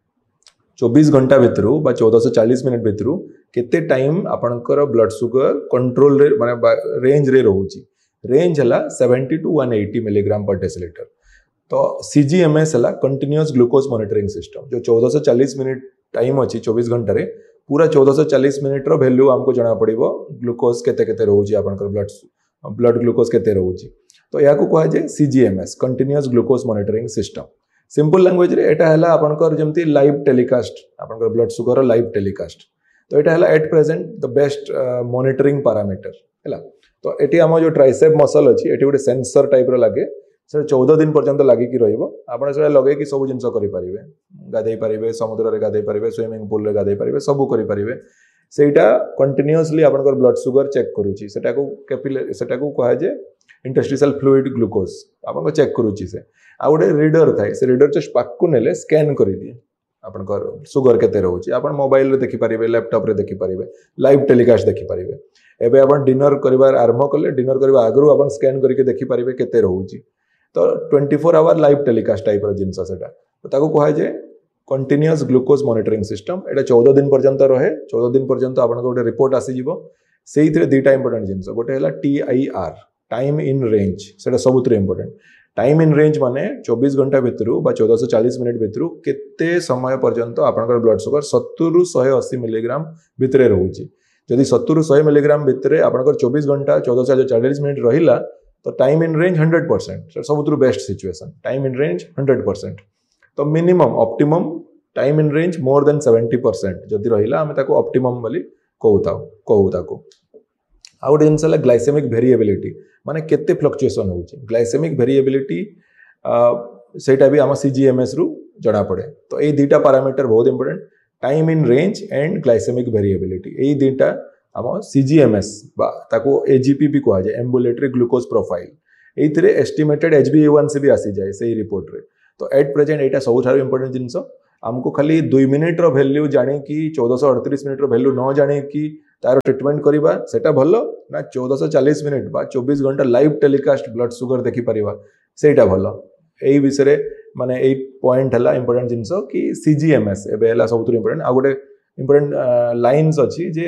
24 घंटा भीतर बा 1440 मिनिट भीतर केते टाइम आपनकर ब्लड शुगर कंट्रोल रे माने रेंज रे रहउची. रेंज हला 70 to 180 मिलीग्राम पर डेसिलीटर. तो CGMS हला कंटीन्यूअस ग्लूकोज मॉनिटरिंग सिस्टम. जो 1440 मिनिट टाइम अछि 24 घंटा रे पूरा 1440 मिनिट रो वैल्यू हमको जाना पड़िबो ग्लूकोज केते केते रहउची, आपनकर ब्लड ग्लूकोज केते रहउची. तो याको कहा जाय CGMS, continuous glucose monitoring system. Simple language रे एटा हला आपनकर जेमती लाइव टेलीकास्ट, आपनकर ब्लड शुगर लाइव टेलीकास्ट. तो एटा हला at present the best monitoring parameter हला. तो एटी हम जो ट्राइसेप मसल अछि एटी गोटे सेंसर टाइप रो लागे, से 14 दिन पर्यंत लागि कि रहइबो. आपण से लगे कि सब जिंस करि परिबे, गाधै परिबे, समुद्र रे गाधै परिबे, स्विमिंग पूल रे गाधै परिबे, सब करि परिबे. सेटा कंटीन्यूअसली आपनकर ब्लड शुगर चेक करूची. सेटा को कहा जे इंटरस्टिशियल फ्लूइड ग्लूकोज आपन चेक करूची. से आ गोटे रीडर थाए, से रीडर जस्ट पाक नेले स्कैन कर दिए आपनकर शुगर केते रहउची. आपन मोबाइल रे देखि परिबे, लैपटॉप रे देखि परिबे, लाइव टेलीकास्ट देखि परिबे. एबे आपन डिनर करिवार आरंभ कले डिनर करबा आगरु आपन स्कैन करके देखि परिबे केते रहउची. तो 24 आवर लाइव टेलीकास्ट टाइप रो जिंस सेटा. तो ताको कहा जे कंटीन्यूअस ग्लूकोज मॉनिटरिंग सिस्टम. एटा 14 दिन पर्यंत रहे. 14 दिन पर्यंत आपन गोटे रिपोर्ट आसी जिवो. सेइथरे दुटा इंपोर्टेंट जिंस, गोटे हला TIR, टाइम इन रेंज. सेटा सबुतरे इंपोर्टेंट. टाइम इन रेंज माने 24 घंटा भीतर बा 1440 मिनिट भीतर केते समय पर्यंत आपनकर ब्लड शुगर 70 ରୁ 180 मिलीग्राम भीतर रहउची. जदि 70 ରୁ 100 मिलीग्राम भीतर आपनकर 24 घंटा 1440 मिनिट रहिला तो time in range 100%. सबुतुर best situation time in range 100%. तो minimum optimum time in range more than 70% जदि रहिला हमें ताको ऑप्टिमम बोली कहू ताको. आ गोटे जिनस ग्लाइसेमिक वेरिएबिलिटी माने केते फ्लक्चुएशन होउची. ग्लाइसेमिक वेरिएबिलिटी सेटा भी आम CGMS रु जणा पड़े. तो ये दुटा पैरामीटर बहुत important, time in range and glycaemic variability. ये दुटा आम CGMS बा ताको AGP भी कहा जाए, ambulatory glucose profile. एइथिरे estimated HbA1c भी आसी जाए सही रिपोर्ट रे. तो एट प्रेजेंट एटा सबुठारो इंपोर्टेंट जिनस. हमको खाली 2 मिनिट रो वैल्यू जाने कि 1438 मिनिट रो वैल्यू न जाने कि तार ट्रीटमेंट करिबा सेटा भलो ना 1440 मिनिट बा 24 घंटा लाइव टेलीकास्ट ब्लड शुगर देखि परिबा सेटा भलो. एई विषय माने एई पॉइंट हला इंपोर्टेंट जिंस कि CGMS एबे हला सबुतुर इंपोर्टेंट. आ गोटे इंपोर्टेंट लाइन्स अछि जे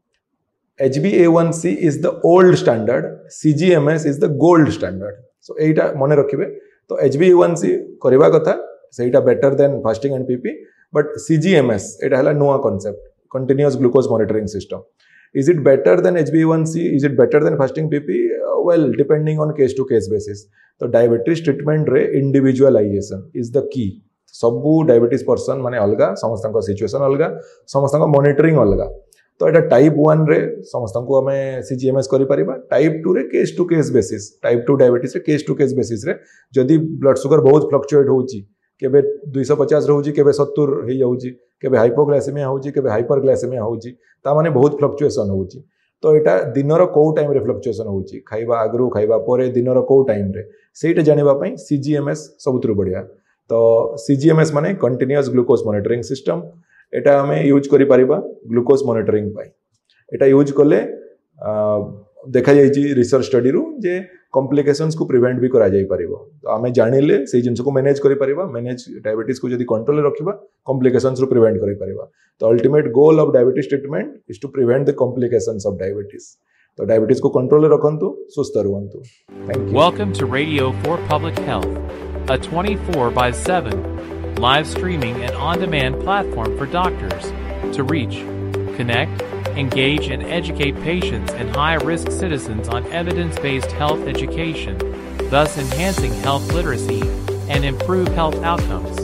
HbA1c is the old standard, CGMS is the gold standard. सो एटा मने रखिबे. तो HbA1c करबा कथा सेटा better than fasting and PP. But CGMS एटा हला नुआ concept, continuous glucose monitoring system. Is it better than HbA1c? Is it better than fasting PP? Well, depending on case to case basis. तो diabetes treatment रे individualisation is the key. सबू diabetes person माने अलगा, समस्त situation अलगा, समस्त monitoring अलगा. तो एटा टाइप 1 रे समस्त को हमें सीजीएमएस करि परिबा. टाइप 2 रे case to case basis, type 2 diabetes रे केस टू केस बेसिस रे जदी ब्लड शुगर बहुत फ्लक्चुएट होउची, केबे 250 रहउची, केबे 70 हे जाउची, केबे हाइपोग्लाइसेमिया होउची, केबे हाइपरग्लाइसेमिया होउची, ता माने बहुत फ्लक्चुएशन होउची. तो एटा दिनर को टाइम रे फ्लक्चुएशन होउची, खाइबा आगरु खाइबा परे दिनर को टाइम रे, सेटा जानिबा पई सीजीएमएस सबुतरु बढ़िया. तो सीजीएमएस माने कंटीन्यूअस ग्लूकोज मॉनिटरिंग सिस्टम. एटा हमें यूज करि परिबा ग्लूकोज मॉनिटरिंग पई. एटा यूज कले देखा जाइछि रिसर्च स्टडी रु जे कॉम्प्लिकेशंस को प्रिवेंट भी करा जाई परिबो. तो हमें जानिले से जिंस को मैनेज करि परिबा, मैनेज डायबिटीज को जदी कंट्रोल रे रखिबा कॉम्प्लिकेशंस रु प्रिवेंट करि परिबा. तो ultimate goal of diabetes treatment is to prevent the complications of diabetes. तो डायबिटीज को कंट्रोल रे रखंतु, सुस्त रहंतु. Thank you. Welcome to Radio for Public Health, a 24/7 live streaming and on-demand platform for doctors to reach, connect, engage and educate patients and high-risk citizens on evidence-based health education, thus enhancing health literacy and improve health outcomes.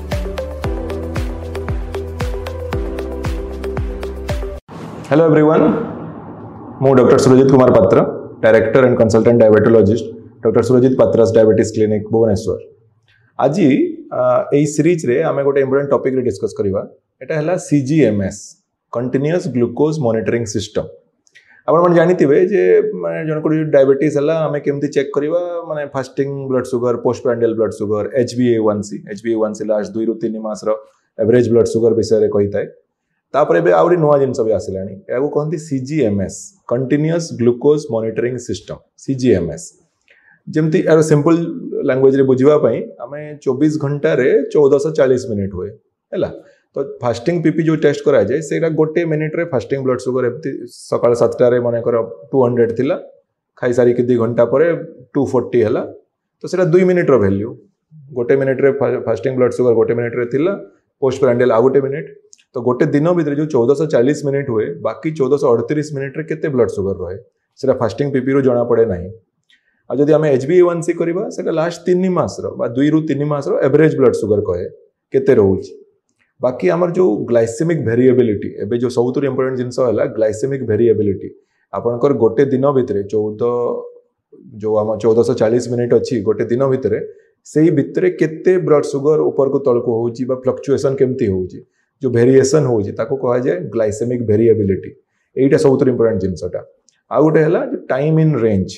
Hello everyone, ମୁଁ doctor Surjit Kumar पात्र, director and consultant diabetologist doctor Surjit पात्रास diabetes clinic Bhubaneswar. आज एई series रे आमे गोटे important topic रे discuss करबा. एटा हला सीजीएमएस, continuous glucose monitoring system. आपण मन जानिथिबे जे माने जन को डायबिटीज हला आमे केमति चेक करबा, माने fasting blood sugar, postprandial blood sugar, HbA1c last 2 रु 3 मास रो एवरेज ब्लड शुगर विषय रे कहिताय. तापरे बे आउरी नुवा जिन सब आसिलानी, एगो कहंती सीजीएमएस, कंटीन्यूअस ग्लूकोज मॉनिटरिंग सिस्टम. सीजीएमएस जेमति आरो सिंपल लैंग्वेज रे बुझिबा पई हमें 24 घंटा रे 1440 मिनिट हुए हैला. तो फास्टिंग पीपी जो टेस्ट करा जाए सेटा गोटे मिनिट रे फास्टिंग ब्लड शुगर एमती सकाळ 7टा रे माने कर 200 थिला, खाई सारी के 2 घंटा परे 240 हैला. तो सेटा 2 मिनिट रो वैल्यू. गोटे मिनिट रे फास्टिंग ब्लड शुगर गोटे मिनिट रे थिला, पोस्ट प्रांडियल आ गोटे मिनिट. तो गोटे दिन भीतर जो 1440 मिनिट हुए, बाकी 1438 मिनिट रे केते ब्लड शुगर रहे सेटा फास्टिंग पीपी रो जणा पड़े नाही. आ जदि हमें HbA1c करबा सेटा लास्ट 3 मास रो बा 2 रु 3 मास रो एवरेज ब्लड शुगर कहे केते रहउची. बाकी हमर जो ग्लाइसेमिक वेरिएबिलिटी, एबे जो सबुतु इंपोर्टेंट जिंस हला ग्लाइसेमिक वेरिएबिलिटी. आपनकर गोटे दिन भीतर 1440 मिनिट अछि, गोटे दिन भीतर सेही भीतर केते ब्लड शुगर ऊपर को तळ को होउची बा फ्लक्चुएशन केमती होउची, जो वेरिएशन होउची ताको कहा जाय ग्लाइसेमिक वेरिएबिलिटी. एटा सबुतु इंपोर्टेंट जिंसटा. आ गोटे हला जो टाइम इन रेंज,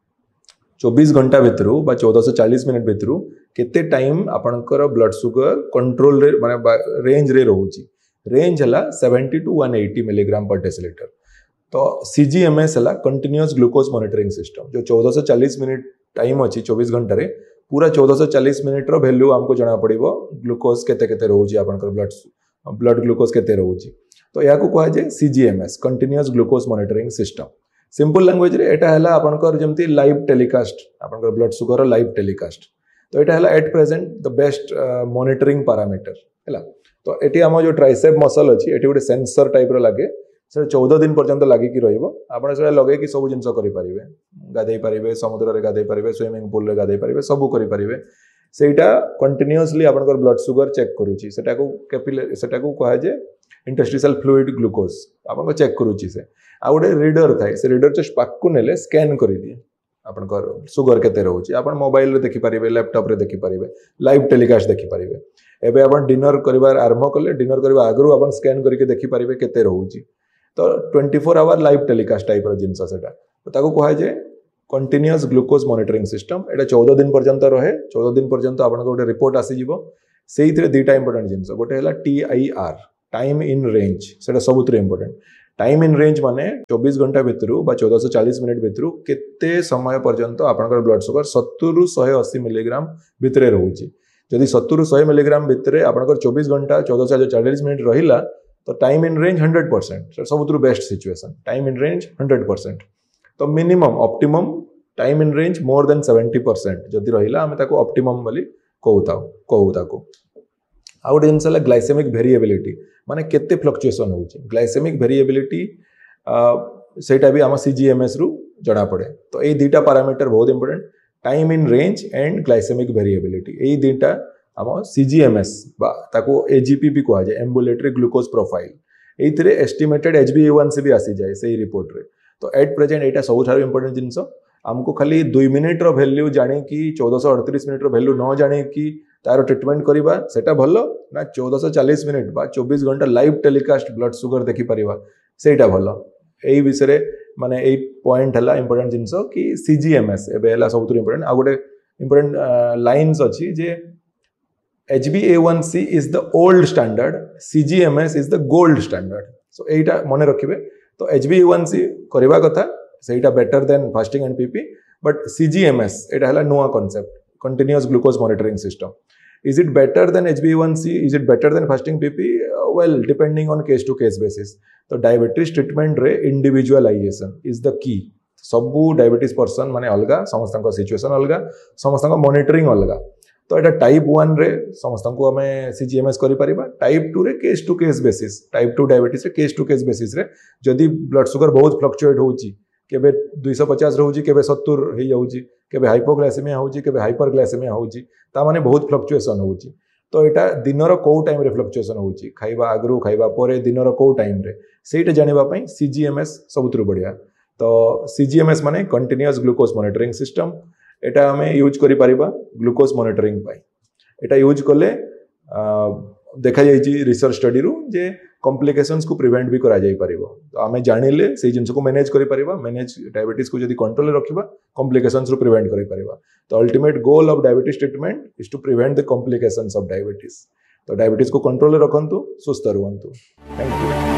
24 घंटा भीतर बा 1440 मिनिट भीतर केते टाइम आपनकर ब्लड शुगर कंट्रोल रे माने रेंज रे रहउची. रेंज हला 70 टू 180 मिलीग्राम पर डेसिलीटर. तो सीजीएमएस हला कंटीन्यूअस ग्लूकोज मॉनिटरिंग सिस्टम. जो 1440 मिनिट टाइम अछि 24 घंटा रे, पूरा 1440 मिनिट रो वैल्यू हमको जणा पड़िबो ग्लूकोज केते केते रहउची, आपनकर ब्लड ग्लूकोज केते रहउची. तो याको कहा जाय सीजीएमएस, continuous glucose monitoring system. Simple language रे एटा हला आपनकर जेमती लाइव टेलीकास्ट, आपनकर ब्लड शुगर लाइव टेलीकास्ट. तो एटा हला at present the best monitoring parameter हला. तो एटी हम जो ट्राइसेप मसल अछि, एटी गोटे सेंसर टाइप रो लागे, से 14 दिन पर्यंत लागि कि रहइबो. आपण से लगे कि सब जिंस करि परिबे, गाधै परिबे, समुद्र रे गाधै परिबे, स्विमिंग पूल रे गाधै परिबे, सब करि परिबे. सेटा कंटीन्यूअसली आपनकर ब्लड शुगर चेक करूची. सेटा को कैपिलरी, सेटा को कहा जे इंटरस्टिशियल फ्लूइड ग्लूकोज आपन चेक करूची. से आ गोटे रीडर थाए, से रीडर जस्ट पाक नेले स्कैन कर दिए आपनकर शुगर केते रहउची. आपन मोबाइल रे देखि परिबे, लैपटॉप रे देखि परिबे, लाइव टेलीकास्ट देखि परिबे. एबे आपन डिनर करबार आरंभ कले, डिनर करबा आगरु आपन स्कैन करके देखि परिबे केते रहउची. तो 24 आवर लाइव टेलीकास्ट टाइप रो जिंस सेटा. तो ताको कहा जे कंटीन्यूअस ग्लूकोज मॉनिटरिंग सिस्टम. एटा 14 दिन पर्यंत रहे. 14 दिन पर्यंत आपन गोटे रिपोर्ट आसी जिवो. सेइथरे दुटा इंपोर्टेंट जिंस, गोटे हला TIR, टाइम इन रेंज. सेटा सबुतरे इंपोर्टेंट. टाइम इन रेंज माने 24 घंटा भीतर बा 1440 मिनिट भीतर केते समय पर्यंत आपनकर ब्लड शुगर 70 रु 180 मिलीग्राम भीतर रहउची. जदि 70 रु 100 मिलीग्राम भीतर आपनकर 24 घंटा 1440 मिनिट रहिला, तो time in range 100%. सबुतु best situation, time in range 100%. तो minimum optimum time in range more than 70% जदि रहिला हमें ताको ऑप्टिमम बोली कहू ताको. आ गोटे जिनस ग्लाइसेमिक वेरिएबिलिटी, माने केते फ्लक्चुएशन होउची. ग्लाइसेमिक वेरिएबिलिटी सेटा भी आम CGMS रु जना पड़े तो ये दुटा पैरामीटर बहुत important time in range and glycaemic variability ये दुटा आम CGMS ताको AGP भी कहा जाए एम्बुलेटरी ग्लूकोज प्रोफाइल ये एस्टिमेटेड HbA1c भी आसी जाए से रिपोर्ट रे तो एट प्रेजेंट यहाँ सब इंपोर्टेंट जिनस आमको खाली 2 मिनिट रो वैल्यू जाने कि 1438 मिनिट रो वैल्यू न जाने कि तार ट्रिटमेंट करवा सेटा भल ना 1440 मिनिट बा 24 घंटा लाइव टेलीकास्ट ब्लड सुगर देखि परिबा सेटा भल एई विषय माने एई पॉइंट हला इंपोर्टेंट जिनस कि CGMS एबे हला सबथु इंपोर्टेंट आ गोटे इंपोर्टेंट लाइन्स अछि जे HbA1c is the old standard CGMS is the gold standard so एटा मने रखिबे तो HbA1c करबा कथा सेटा better than fasting and PP but CGMS एटा हला नुआ concept continuous glucose monitoring system is it better than HbA1c is it better than fasting PP well depending on case to case basis तो diabetes treatment रे individualisation is the key सबू diabetes person माने अलगा समस्त situation अलगा समस्त monitoring अलगा तो एटा टाइप 1 रे समस्त को हमें CGMS करि परिबा टाइप 2 रे case to case basis type 2 diabetes रे केस टू केस बेसिस रे जदी ब्लड शुगर बहुत फ्लक्चुएट होउची केबे 250 रहउची केबे 70 हे जाउची केबे हाइपोग्लाइसेमिया होउची केबे हाइपरग्लाइसेमिया होउची ता माने बहुत फ्लक्चुएशन होउची तो एटा दिनर को टाइम रे फ्लक्चुएशन होउची खाइबा आगरु खाइबा परे दिनर को टाइम रे सेटा जानिबा पई CGMS सबुतरु बढ़िया तो CGMS माने कंटीन्यूअस ग्लूकोज मॉनिटरिंग सिस्टम एटा हमें यूज करि परिबा ग्लूकोज मॉनिटरिंग पाई एटा यूज करले देखा जाइछि रिसर्च स्टडी रु जे कॉम्प्लिकेशंस को प्रिवेंट भी करा जाई परिबो तो हमें जानिले से जिंस को मैनेज करि परिबा मैनेज डायबिटीज को जदी कंट्रोल रे रखिबा कॉम्प्लिकेशंस रु प्रिवेंट करि परिबा तो ultimate goal of diabetes treatment is to prevent the complications of diabetes तो डायबिटीज को कंट्रोल रे रखंतु सुस्थ रहंतु thank you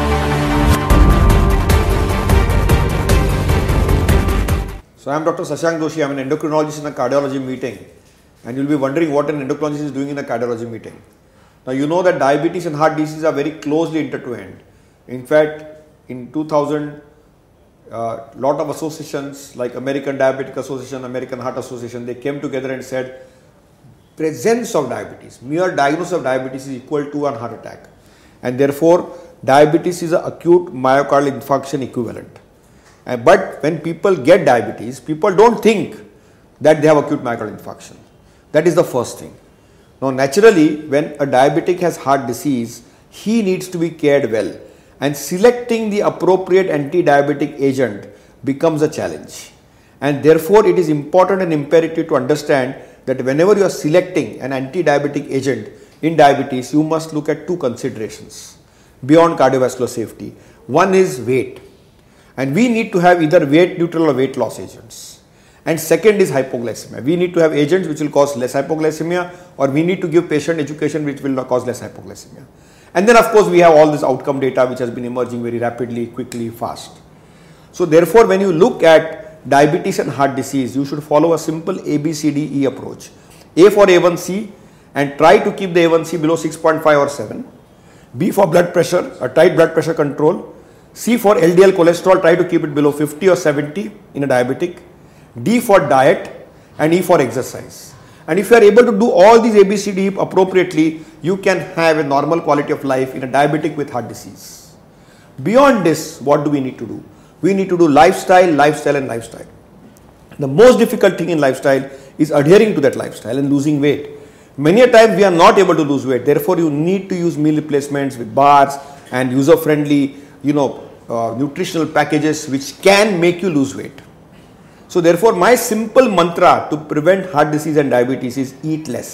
So I am Dr. Shashank Doshi. I am an endocrinologist in a cardiology meeting, and you will be wondering what an endocrinologist is doing in a cardiology meeting. Now you know that diabetes and heart disease are very closely intertwined. In fact, in 2000, lot of associations like American Diabetic Association, American Heart Association, they came together and said presence of diabetes, mere diagnosis of diabetes is equal to a heart attack, and therefore diabetes is an acute myocardial infarction equivalent. But when people get diabetes, people don't think that they have acute myocardial infarction. That is the first thing. Now naturally, when a diabetic has heart disease, he needs to be cared well, and selecting the appropriate anti-diabetic agent becomes a challenge. And therefore, it is important and imperative to understand that whenever you are selecting an anti-diabetic agent in diabetes, you must look at two considerations beyond cardiovascular safety. One is weight. And we need to have either weight neutral or weight loss agents. And second is hypoglycemia. We need to have agents which will cause less hypoglycemia, or we need to give patient education which will not cause less hypoglycemia. And then of course we have all this outcome data which has been emerging very rapidly, quickly, fast. So therefore when you look at diabetes and heart disease, you should follow a simple ABCDE approach. A for A1C, and try to keep the A1C below 6.5 or 7. B for blood pressure, a tight blood pressure control. C for LDL cholesterol, try to keep it below 50 or 70 in a diabetic. D for diet, and E for exercise. And if you are able to do all these ABCD appropriately, you can have a normal quality of life in a diabetic with heart disease. Beyond this, what do we need to do? We need to do lifestyle, lifestyle and lifestyle. The most difficult thing in lifestyle is adhering to that lifestyle and losing weight. Many a time we are not able to lose weight. Therefore, you need to use meal replacements with bars and user-friendly nutritional packages which can make you lose weight. So therefore my simple mantra to prevent heart disease and diabetes is eat less,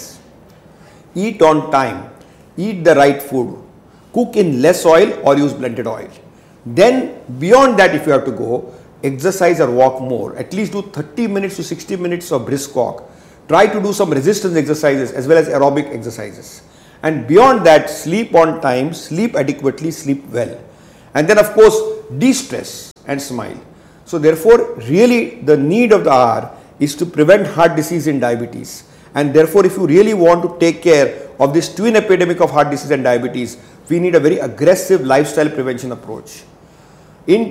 eat on time, eat the right food, cook in less oil or use blended oil. Then beyond that, if you have to go, exercise or walk more, at least do 30 minutes to 60 minutes of brisk walk. Try to do some resistance exercises as well as aerobic exercises. And beyond that, sleep on time, sleep adequately, sleep well. And then of course de-stress and smile. So therefore really the need of the hour is to prevent heart disease and diabetes. And therefore if you really want to take care of this twin epidemic of heart disease and diabetes, we need a very aggressive lifestyle prevention approach. In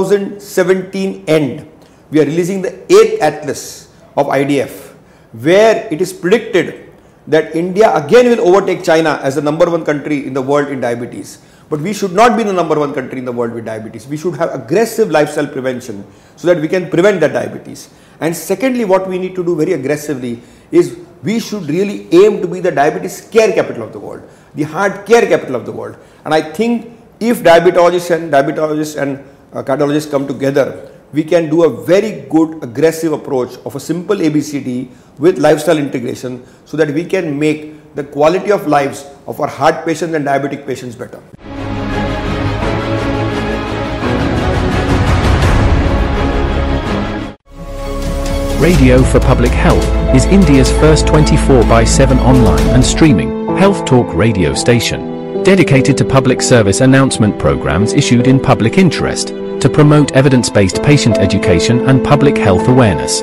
2017 end, we are releasing the 8th Atlas of IDF, where it is predicted that India again will overtake China as the #1 country in the world in diabetes. But we should not be the number one country in the world with diabetes. We should have aggressive lifestyle prevention so that we can prevent that diabetes. And secondly, what we need to do very aggressively is we should really aim to be the diabetes care capital of the world, the heart care capital of the world. And I think if diabetologists and cardiologists come together, we can do a very good aggressive approach of a simple ABCD with lifestyle integration so that we can make the quality of lives of our heart patients and diabetic patients better. Radio for Public Health is India's first 24/7 online and streaming health talk radio station, dedicated to public service announcement programs issued in public interest to promote evidence-based patient education and public health awareness.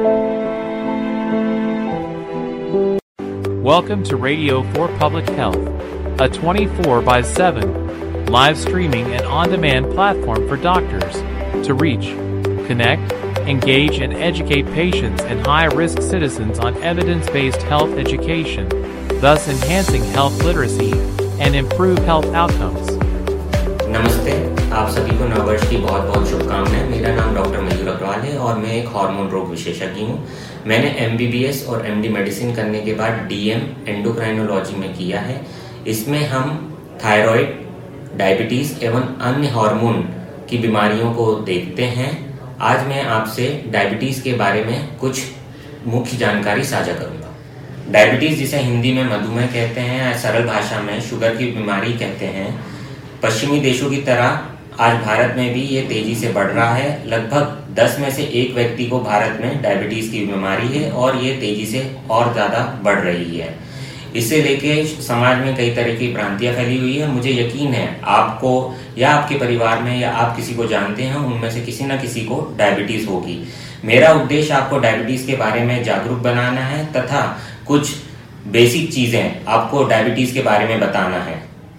Welcome to Radio for Public Health, a 24/7 live streaming and on-demand platform for doctors to reach, connect, engage, and educate patients and high-risk citizens on evidence-based health education, thus enhancing health literacy and improve health outcomes. नमस्ते, आप सभी को नववर्ष की बहुत बहुत शुभकामनाएं। मेरा नाम डॉक्टर मयूर अग्रवाल है और मैं एक हार्मोन रोग विशेषज्ञ हूँ। मैंने MBBS और MD मेडिसिन करने के बाद DM एंडोक्राइनोलॉजी में किया है। इसमें हम थायराइड, डायबिटीज़ एवं अन्य हार्मोन की बीमारियों को देखते हैं। आज मैं आपसे डायबिटीज़ के बारे में कुछ मुख्य जानकारी साझा करूँगा। डायबिटीज़, जिसे हिंदी में मधुमेह कहते हैं या सरल भाषा में शुगर की बीमारी कहते हैं, पश्चिमी देशों की तरह आज भारत में भी ये तेजी से बढ़ रहा है। लगभग 10 में से 1 व्यक्ति को भारत में डायबिटीज़ की बीमारी है और ये तेजी से और ज़्यादा बढ़ रही है। इसे लेके समाज में कई तरह की भ्रांतियां फैली हुई है। मुझे यकीन है आपको या आपके परिवार में या आप किसी को जानते हैं, उनमें से किसी न किसी को डायबिटीज़ होगी। मेरा उद्देश्य आपको डायबिटीज़ के बारे में जागरूक बनाना है तथा कुछ बेसिक चीज़ें आपको डायबिटीज़ के बारे में बताना है।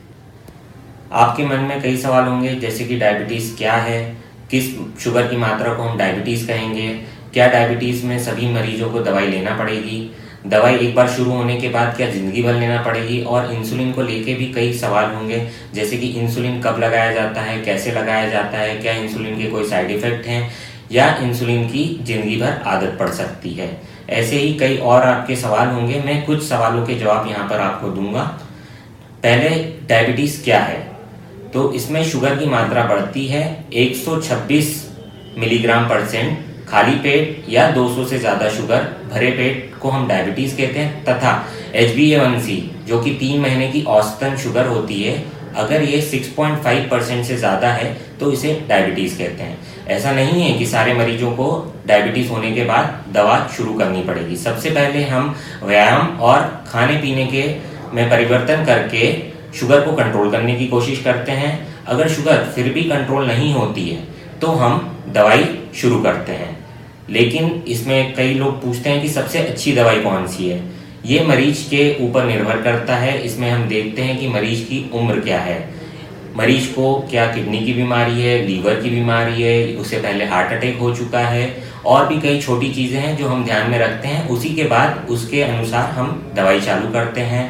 आपके मन में कई सवाल होंगे, जैसे कि डायबिटीज़ क्या है, किस शुगर की मात्रा को हम डायबिटीज़ कहेंगे, क्या डायबिटीज़ में सभी मरीजों को दवाई लेना पड़ेगी, दवाई एक बार शुरू होने के बाद क्या ज़िंदगी भर लेना पड़ेगी, और इंसुलिन को लेके भी कई सवाल होंगे, जैसे कि इंसुलिन कब लगाया जाता है, कैसे लगाया जाता है, क्या इंसुलिन के कोई साइड इफ़ेक्ट हैं या इंसुलिन की ज़िंदगी भर आदत पड़ सकती है। ऐसे ही कई और आपके सवाल होंगे। मैं कुछ सवालों के जवाब यहाँ पर आपको दूंगा। पहले, डायबिटीज़ क्या है? तो इसमें शुगर की मात्रा बढ़ती है 126 मिलीग्राम % खाली पेट या 200 से ज़्यादा शुगर भरे पेट को हम डायबिटीज़ कहते हैं, तथा HbA1c जो कि 3 महीने की औसतन शुगर होती है, अगर ये 6.5% से ज़्यादा है तो इसे डायबिटीज़ कहते हैं। ऐसा नहीं है कि सारे मरीजों को डायबिटीज़ होने के बाद दवा शुरू करनी पड़ेगी। सबसे पहले हम व्यायाम और खाने पीने के में परिवर्तन करके शुगर को कंट्रोल करने की कोशिश करते हैं। अगर शुगर फिर भी कंट्रोल नहीं होती है तो हम दवाई शुरू करते हैं। लेकिन इसमें कई लोग पूछते हैं कि सबसे अच्छी दवाई कौन सी है। ये मरीज के ऊपर निर्भर करता है। इसमें हम देखते हैं कि मरीज की उम्र क्या है, मरीज को क्या किडनी की बीमारी है, लीवर की बीमारी है, उससे पहले हार्ट अटैक हो चुका है, और भी कई छोटी चीज़ें हैं जो हम ध्यान में रखते हैं। उसी के बाद उसके अनुसार हम दवाई चालू करते हैं।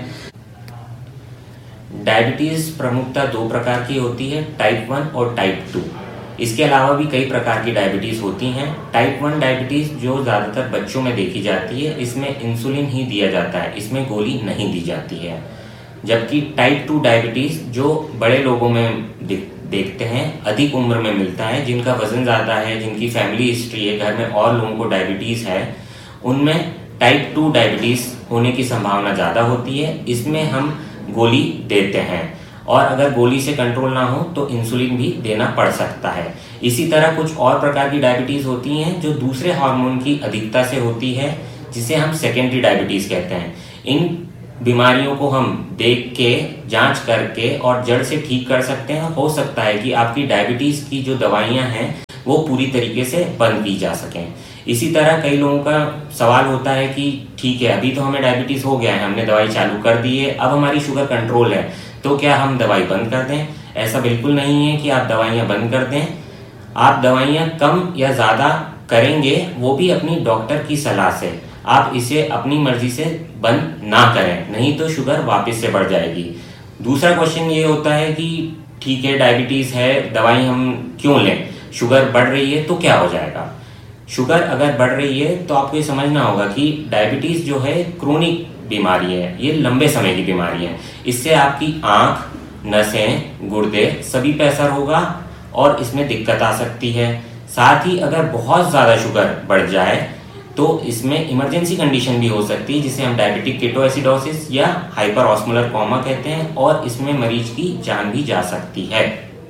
डायबिटीज़ प्रमुखतः 2 प्रकार की होती है, टाइप 1 और टाइप 2। इसके अलावा भी कई प्रकार की डायबिटीज़ होती हैं। टाइप 1 डायबिटीज़ जो ज़्यादातर बच्चों में देखी जाती है, इसमें इंसुलिन ही दिया जाता है, इसमें गोली नहीं दी जाती है। जबकि टाइप 2 डायबिटीज़ जो बड़े लोगों में देखते हैं, अधिक उम्र में मिलता है, जिनका वजन ज़्यादा है, जिनकी फैमिली हिस्ट्री है, घर में और लोगों को डायबिटीज़ है, उनमें टाइप 2 डायबिटीज़ होने की संभावना ज़्यादा होती है। इसमें हम गोली देते हैं और अगर गोली से कंट्रोल ना हो तो इंसुलिन भी देना पड़ सकता है। इसी तरह कुछ और प्रकार की डायबिटीज़ होती हैं जो दूसरे हार्मोन की अधिकता से होती है, जिसे हम सेकेंडरी डायबिटीज़ कहते हैं। इन बीमारियों को हम देख के, जांच करके और जड़ से ठीक कर सकते हैं। हो सकता है कि आपकी डायबिटीज़ की जो दवाइयाँ हैं वो पूरी तरीके से बंद की जा सकें। इसी तरह कई लोगों का सवाल होता है कि ठीक है, अभी तो हमें डायबिटीज़ हो गया है, हमने दवाई चालू कर दी है, अब हमारी शुगर कंट्रोल है, तो क्या हम दवाई बंद कर दें? ऐसा बिल्कुल नहीं है कि आप दवाइयाँ बंद कर दें। आप दवाइयाँ कम या ज़्यादा करेंगे, वो भी अपनी डॉक्टर की सलाह से। आप इसे अपनी मर्जी से बंद ना करें, नहीं तो शुगर वापस से बढ़ जाएगी। दूसरा क्वेश्चन ये होता है कि ठीक है डायबिटीज़ है, दवाई हम क्यों लें, शुगर बढ़ रही है तो क्या हो जाएगा। शुगर अगर बढ़ रही है तो आपको ये समझना होगा कि डायबिटीज़ जो है क्रोनिक बीमारी है, ये लंबे समय की बीमारी है। इससे आपकी आँख, नसें, गुर्दे सभी पे असर होगा और इसमें दिक्कत आ सकती है। साथ ही अगर बहुत ज़्यादा शुगर बढ़ जाए तो इसमें इमरजेंसी कंडीशन भी हो सकती है, जिसे हम डायबिटिक केटोएसिडोसिस या हाइपर ऑस्मोलर कोमा कहते हैं, और इसमें मरीज की जान भी जा सकती है।